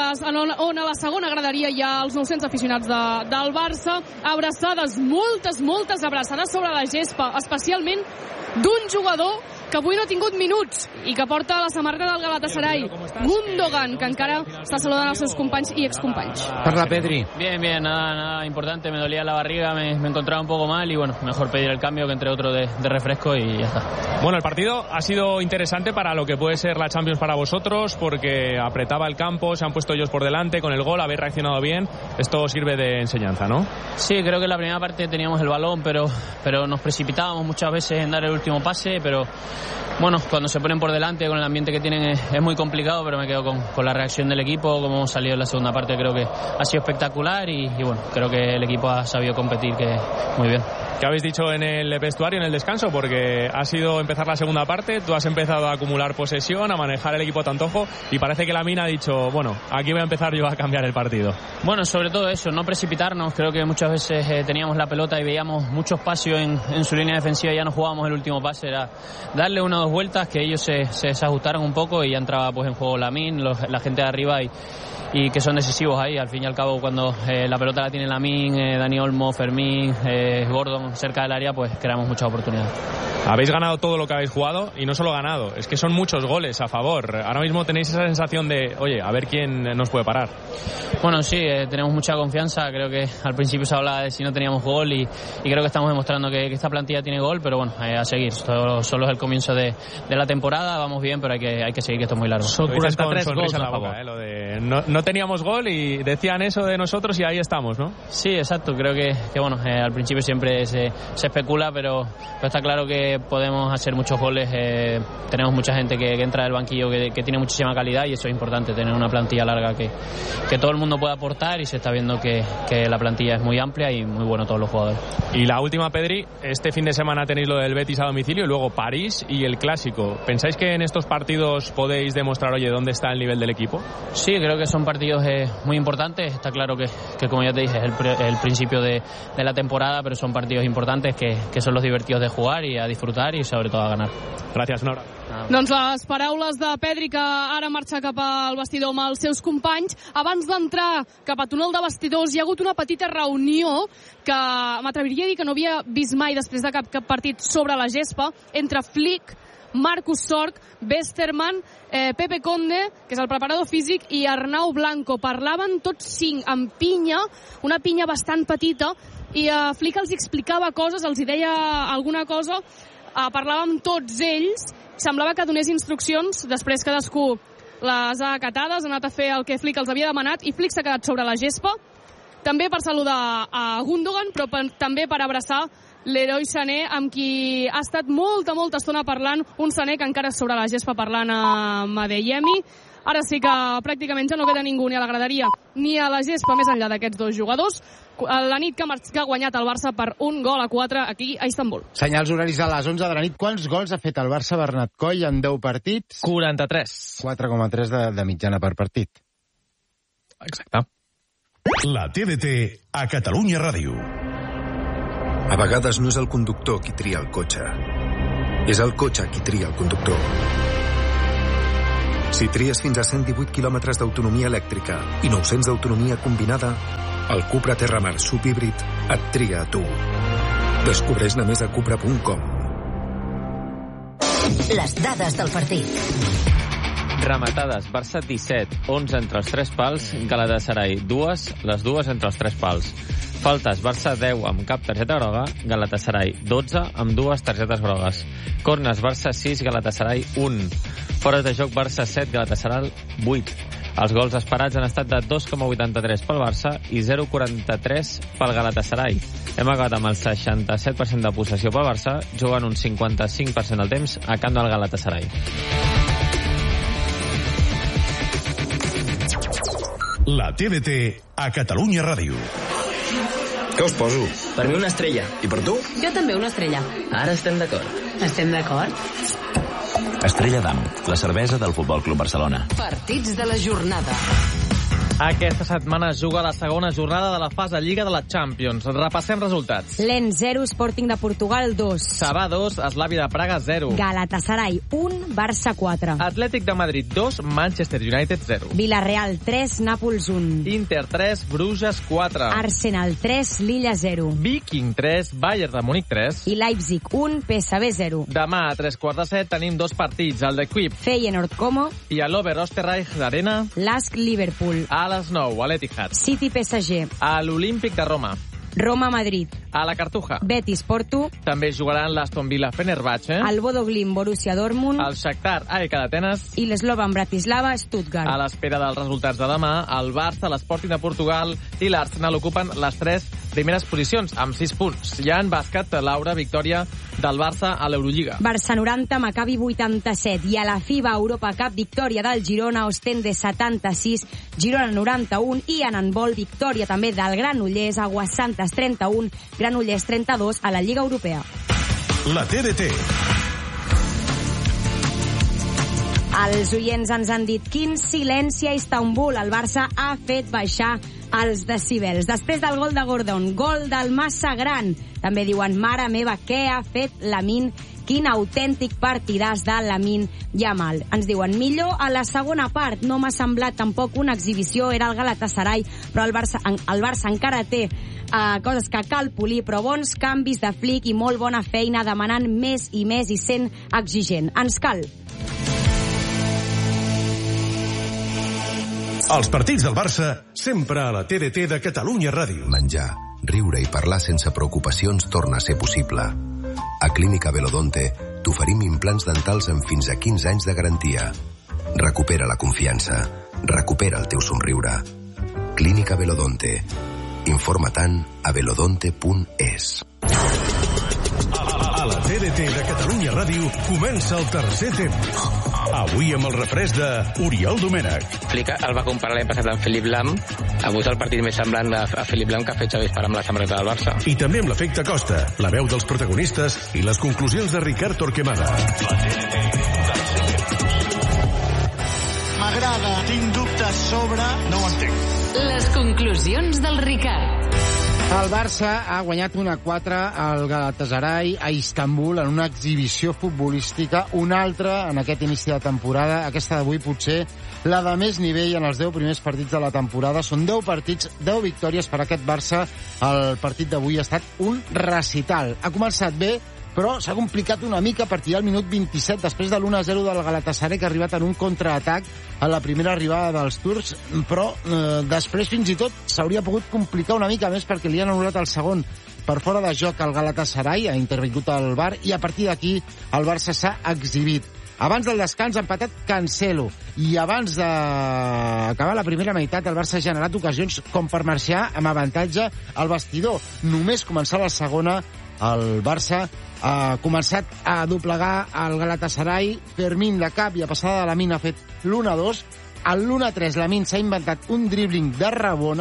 a la segona graderia hi ha els 900 aficionats del Barça. Abraçades, moltes abraçades sobre la gespa, especialment d'un jugador que avui no ha tingut minuts i que porta la samarreta del Galatasaray, Gundogan, que encara està saludant els seus companys i excompanys. Parla, Pedri. Bien, nada importante, me dolía la barriga, me encontraba un poco mal y bueno, mejor pedir el cambio que entre otro de refresco y ya está. Bueno, el partido ha sido interesante para lo que puede ser la Champions para vosotros, porque apretaba el campo, se han puesto ellos por delante con el gol, habéis reaccionado bien, esto sirve de enseñanza, ¿no? Sí, creo que en la primera parte teníamos el balón, pero nos precipitábamos muchas veces en dar el último pase, pero bueno, cuando se ponen por delante con el ambiente que tienen es muy complicado, pero me quedo con la reacción del equipo, como hemos salido en la segunda parte, creo que ha sido espectacular y bueno, creo que el equipo ha sabido competir que muy bien. ¿Qué habéis dicho en el vestuario, en el descanso? Porque ha sido empezar la segunda parte, tú has empezado a acumular posesión, a manejar el equipo a tu antojo y parece que Lamine ha dicho, bueno, aquí voy a empezar yo a cambiar el partido. Bueno, sobre todo eso, no precipitarnos, creo que muchas veces teníamos la pelota y veíamos mucho espacio en su línea defensiva y ya no jugábamos el último pase, era darle una o dos vueltas, que ellos se ajustaron un poco y ya entraba pues en juego Lamine, la gente de arriba y que son decisivos ahí. Al fin y al cabo, cuando la pelota la tiene Lamine, Dani Olmo, Fermín, Gordon cerca del área, pues creamos muchas oportunidades. Habéis ganado todo lo que habéis jugado y no solo ganado, es que son muchos goles a favor. Ahora mismo tenéis esa sensación de, oye, a ver quién nos puede parar. Bueno, sí, tenemos mucha confianza. Creo que al principio se hablaba de si no teníamos gol y creo que estamos demostrando que esta plantilla tiene gol, pero bueno, a seguir. Solo es el comienzo de la temporada, vamos bien, pero hay que seguir, que esto es muy largo. Son 43 goles a favor. Lo de no teníamos gol y decían eso de nosotros y ahí estamos, ¿no? Sí, exacto. Creo que bueno, al principio siempre se especula, pero está claro que podemos hacer muchos goles. Tenemos mucha gente que entra del banquillo que tiene muchísima calidad y eso es importante, tener una plantilla larga que todo el mundo pueda aportar y se está viendo que la plantilla es muy amplia y muy bueno todos los jugadores. Y la última, Pedri, este fin de semana tenéis lo del Betis a domicilio y luego París y el Clásico. ¿Pensáis que en estos partidos podéis demostrar, oye, dónde está el nivel del equipo? Sí, creo que son partidos muy importantes. Está claro que como ya te dije, es el principio de la temporada, pero son partidos importantes que son los divertidos de jugar y a disfrutar y sobre todo a ganar. Gracias, un abrazo. Doncs les paraules de Pedri, que ara marxa cap al vestidor amb els seus companys. Abans d'entrar cap a túnel de vestidors hi ha hagut una petita reunió que m'atreviria a dir que no havia vist mai després de cap partit sobre la gespa, entre Flick, Marcus Sorg, Westermann, Pepe Conde, que és el preparador físic, i Arnau Blanco. Parlaven tots 5 amb pinya, una pinya bastant petita, i Flick els explicava coses, els deia alguna cosa, parlava amb tots ells, semblava que donés instruccions, després cadascú les ha acatades, ha anat a fer el que Flick els havia demanat, i Flick s'ha quedat sobre la gespa, també per saludar a Gundogan, però també per abraçar Leroy Sané, amb qui ha estat molta estona parlant, un Sané que encara és sobre la gespa parlant amb Adeyemi. Ara sí que pràcticament ja no queda ningú ni a la graderia ni a la gespa més enllà d'aquests dos jugadors. La nit que ha guanyat el Barça per 1-4 aquí a Istanbul. Senyals horaris a les 11 de la nit. Quants gols ha fet el Barça, Bernat Coll, en 10 partits? 43. 4,3 de mitjana per partit. Exacte. La TDT a Catalunya Ràdio. A vegades no és el conductor qui tria el cotxe. És el cotxe qui tria el conductor. Si tries fins a 118 km d'autonomia elèctrica i 900 d'autonomia combinada, el Cupra Terramar subhíbrid et tria a tu. Descobreix-ne més a cupra.com. Les dades del partit. Rematades, Barça 17, 11 entre els 3 pals, Galatasaray 2, les dues entre els 3 pals. Faltes, Barça 10 amb cap targeta groga, Galatasaray 12 amb 2 targetes grogues. Corners, Barça 6, Galatasaray 1. Fora de joc, Barça 7, Galatasaray 8. Els gols esperats han estat de 2,83 pel Barça i 0,43 pel Galatasaray. Hem acabat amb el 67% de possessió pel Barça, jugant un 55% del temps a camp del Galatasaray. La TDT a Catalunya Ràdio. Què us poso? Per mi una estrella. I per tu? Jo també una estrella. Ara estem d'acord. Estem d'acord? Estrella d'Am, la cervesa del Futbol Club Barcelona. Partits de la jornada. Aquesta setmana es juga la segona jornada de la fase Lliga de la Champions. Repassem resultats. Lens 0, Sporting de Portugal 2. Sabà 2, Slavia de Praga 0. Galatasaray 1, Barça 4. Atlètic de Madrid 2, Manchester United 0. Villarreal 3, Nàpols 1. Inter 3, Bruges 4. Arsenal 3, Lilla 0. Viking 3, Bayern de Múnich 3. I Leipzig 1, PSV 0. Demà a 3:15 tenim dos partits, el de Quip Feyenoord Como i a l'Ober-Österreich d'Arena. Lask Liverpool. A les 9, a l'Etihad. City PSG. A l'Olímpic de Roma. Roma Madrid. A la Cartuja. Betis Porto. També jugaran l'Aston Villa Fenerbahce. El Bodo Glimt Borussia Dortmund. El Shakhtar AEK d'Atenes. I l'Slovan Bratislava Stuttgart. A l'espera dels resultats de demà, el Barça, l'Sporting de Portugal i l'Arsenal ocupen les 3 primeres posicions, amb 6 punts. Ja en bàsquet, Laura, victòria del Barça a l'Eurolliga. Barça 90, Maccabi 87. I a la FIBA Europa Cup, victòria del Girona, Ostende 76, Girona 91. I en handbol, victòria també del Granollers, Aguassantes 31, Granollers 32 a la Lliga Europea. La TDT. Els oients ens han dit quin silenci a Istanbul. El Barça ha fet baixar els decibels. Després del gol de Gordon, gol del massa gran. També diuen, mare meva, què ha fet Lamine? Quin autèntic partidàs de Lamine Yamal. Ens diuen, millor a la segona part. No m'ha semblat tampoc una exhibició, era el Galatasaray, però el Barça encara té coses que cal polir, però bons canvis de Flick i molt bona feina demanant més i més i sent exigent. Ens cal. Els partits del Barça, sempre a la TDT de Catalunya Ràdio. Menjar, riure i parlar sense preocupacions torna a ser possible. A Clínica Velodonte t'oferim implants dentals amb fins a 15 anys de garantia. Recupera la confiança. Recupera el teu somriure. Clínica Velodonte. Informa-te'n a velodonte.es. A la TDT de Catalunya Ràdio comença el tercer temps. Avui amb el refresc d'Oriol Domènech. Flick el va comparar l'any passat amb Philipp Lahm. Avui és el partit més semblant a Philipp Lahm que ha fet Xavi Espar amb la samarreta del Barça. I també amb l'efecte Costa, la veu dels protagonistes i les conclusions de Ricard Torquemada. M'agrada, tinc dubtes sobre... No ho entenc. Les conclusions del Ricard. El Barça ha guanyat 1-4 al Galatasaray a Istanbul en una exhibició futbolística, una altra en aquest inici de temporada, aquesta d'avui potser la de més nivell en els 10 primers partits de la temporada. Són 10 partits, 10 victòries per aquest Barça. El partit d'avui ha estat un recital. Ha començat bé, però s'ha complicat una mica a partir del minut 27, després de l'1-0 del Galatasaray, que ha arribat en un contraatac a la primera arribada dels turcs, però després fins i tot s'hauria pogut complicar una mica més perquè li han anul·lat el segon per fora de joc al Galatasaray, ha intervingut el VAR, i a partir d'aquí el Barça s'ha exhibit. Abans del descans ha empatat Cancelo, i abans d'acabar la primera meitat el Barça ha generat ocasions com per marxar amb avantatge al vestidor. Només començar la segona, el Barça ha començat a doblegar el Galatasaray. Fermín de cap i a passada de Lamine ha fet l'1-2. A l'1-3 Lamine s'ha inventat un dribbling de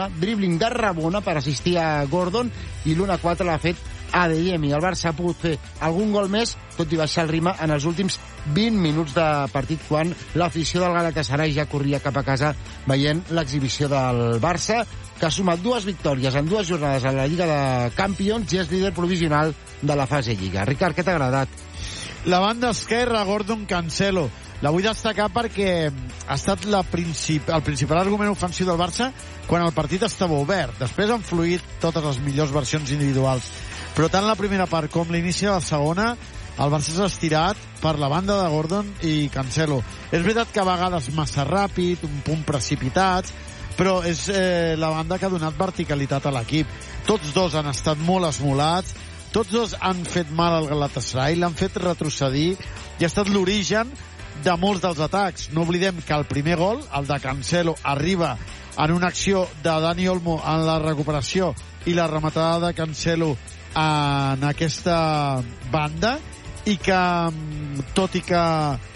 Rabona per assistir a Gordon, i l'1-4 l'ha fet Adeyemi. El Barça ha pogut fer algun gol més, tot i baixar el ritme en els últims 20 minuts de partit, quan l'afició del Galatasaray ja corria cap a casa veient l'exhibició del Barça, que ha sumat 2 victòries en 2 jornades a la Lliga de Campions i és líder provisional de la fase Lliga. Ricard, què t'ha agradat? La banda esquerra, Gordon Cancelo. La vull destacar perquè ha estat el principal argument ofensiu del Barça quan el partit estava obert. Després han fluït totes les millors versions individuals. Però tant la primera part com l'inici de la segona, el Barça s'ha estirat per la banda de Gordon i Cancelo. És veritat que a vegades massa ràpid, un punt precipitats, però és la banda que ha donat verticalitat a l'equip. Tots dos han estat molt esmolats, tots dos han fet mal al Galatasaray, l'han fet retrocedir, i ha estat l'origen de molts dels atacs. No oblidem que el primer gol, el de Cancelo, arriba en una acció de Dani Olmo en la recuperació i la rematada de Cancelo en aquesta banda, i que tot i que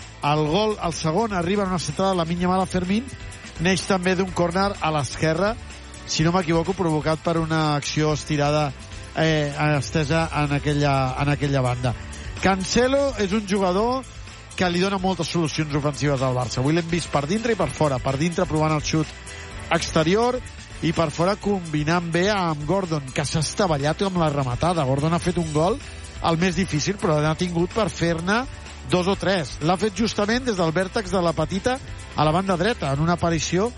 el segon arriba en una centrada de Lamine Yamal a Fermín, neix també d'un córner a l'esquerra, si no m'equivoco, provocat per una acció estirada estesa en aquella banda. Cancelo és un jugador que li dona moltes solucions ofensives al Barça. Avui l'hem vist per dintre i per fora. Per dintre provant el xut exterior i per fora combinant bé amb Gordon, que s'ha estavellat amb la rematada. Gordon ha fet un gol, el més difícil, però n'ha tingut per fer-ne 2 o 3. L'ha fet justament des del vèrtex de la petita a la banda dreta, en una aparició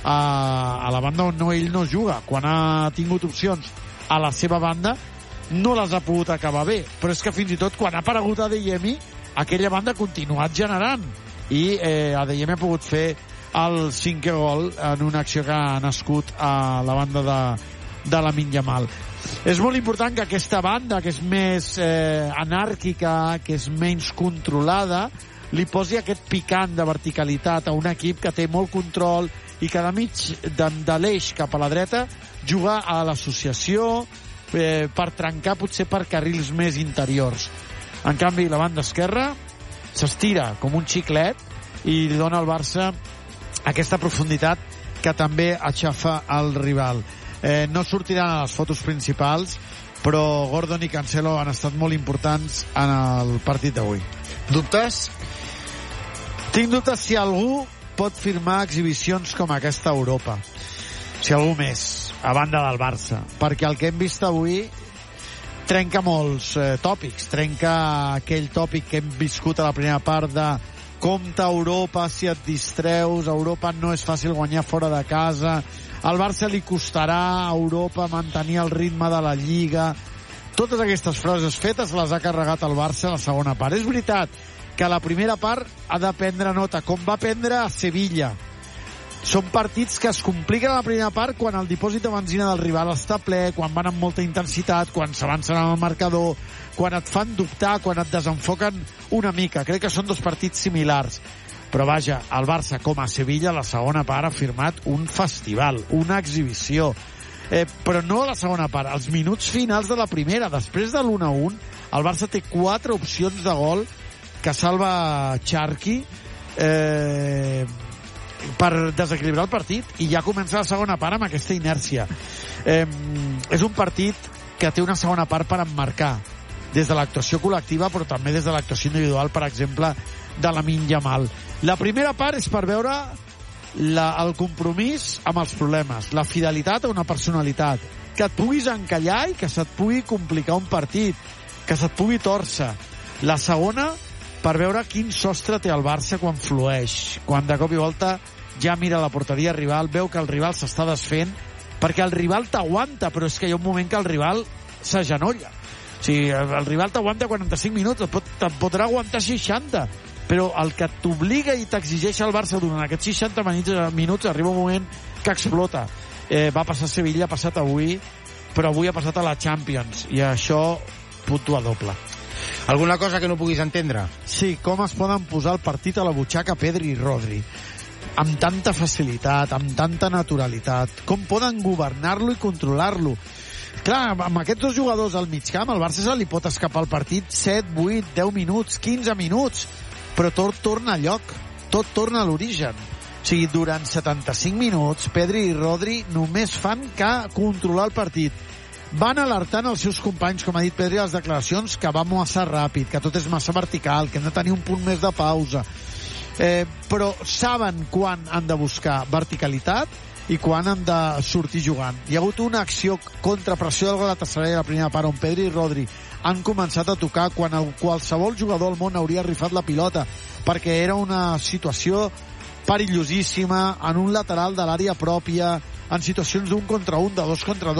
a la banda on ell no juga. Quan ha tingut opcions a la seva banda, no les ha pogut acabar bé. Però és que fins i tot quan ha aparegut Adeyemi, aquella banda ha continuat generant, i Adeyemi ha pogut fer el 5è gol en una acció que ha nascut a la banda de Lamine Yamal. És molt important que aquesta banda, que és més anàrquica, que és menys controlada, li posi aquest picant de verticalitat a un equip que té molt control i que de mig de l'eix cap a la dreta juga a l'associació per trencar potser per carrils més interiors. En canvi, la banda esquerra s'estira com un xiclet i li dona al Barça aquesta profunditat que també aixafa el rival. No sortiran a les fotos principals, però Gordon i Cancelo han estat molt importants en el partit d'avui. Dubtes? Tinc dubtes si algú pot firmar exhibicions com aquesta a Europa. Si algú més, a banda del Barça. Perquè el que hem vist avui trenca molts tòpics. Trenca aquell tòpic que hem viscut a la primera part de compta Europa si et distreus, Europa no és fàcil guanyar fora de casa, al Barça li costarà a Europa mantenir el ritme de la Lliga. Totes aquestes frases fetes les ha carregat el Barça a la segona part. És veritat que la primera part ha de prendre nota, com va prendre a Sevilla. Són partits que es compliquen a la primera part quan el dipòsit de benzina del rival està ple, quan van amb molta intensitat, quan s'avancen en el marcador, quan et fan dubtar, quan et desenfoquen una mica. Crec que són 2 partits similars. Però vaja, el Barça, com a Sevilla, la segona part ha firmat un festival, una exhibició. Però no a la segona part, als minuts finals de la primera, després de l'1-1, el Barça té 4 opcions de gol que salva Charqui per desequilibrar el partit, i ja comença la segona part amb aquesta inèrcia. És un partit que té una segona part per emmarcar, des de l'actuació col·lectiva però també des de l'actuació individual, per exemple de Lamine Yamal. La primera part és per veure el compromís amb els problemes, la fidelitat a una personalitat, que et puguis encallar i que se't pugui complicar un partit, que se't pugui tòrcer. La segona, per veure quin sostre té el Barça quan flueix, quan de cop i volta ja mira la porteria rival, veu que el rival s'està desfent, perquè el rival t'aguanta, però és que hi ha un moment que el rival s'agenolla. O sigui, el rival t'aguanta 45 minuts, te'n podrà aguantar 60, però el que t'obliga i t'exigeix el Barça durant aquests 60 minuts arriba un moment que explota. Va passar a Sevilla, ha passat avui, però avui ha passat a la Champions, i això puntua doble. Alguna cosa que no puguis entendre? Sí, com es poden posar el partit a la butxaca Pedri i Rodri amb tanta facilitat, amb tanta naturalitat, com poden governar-lo i controlar-lo. Clar, amb aquests dos jugadors al mig camp, al Barça se li pot escapar el partit 7, 8, 10 minuts, 15 minuts, però tot torna a lloc, tot torna a l'origen. O sigui, durant 75 minuts, Pedri i Rodri només fan que controlar el partit. Van alertant els seus companys, com ha dit Pedri a les declaracions, que va massa ràpid, que tot és massa vertical, que hem de tenir un punt més de pausa. Però saben quan han de buscar verticalitat i quan han de sortir jugant. Hi ha hagut una acció contra pressió del Galatasaray a la primera part on Pedri i Rodri han començat a tocar quan qualsevol jugador del món hauria rifat la pilota, perquè era una situació perillosíssima en un lateral de l'àrea pròpia, en situacions d'un contra un, de dos contra dos.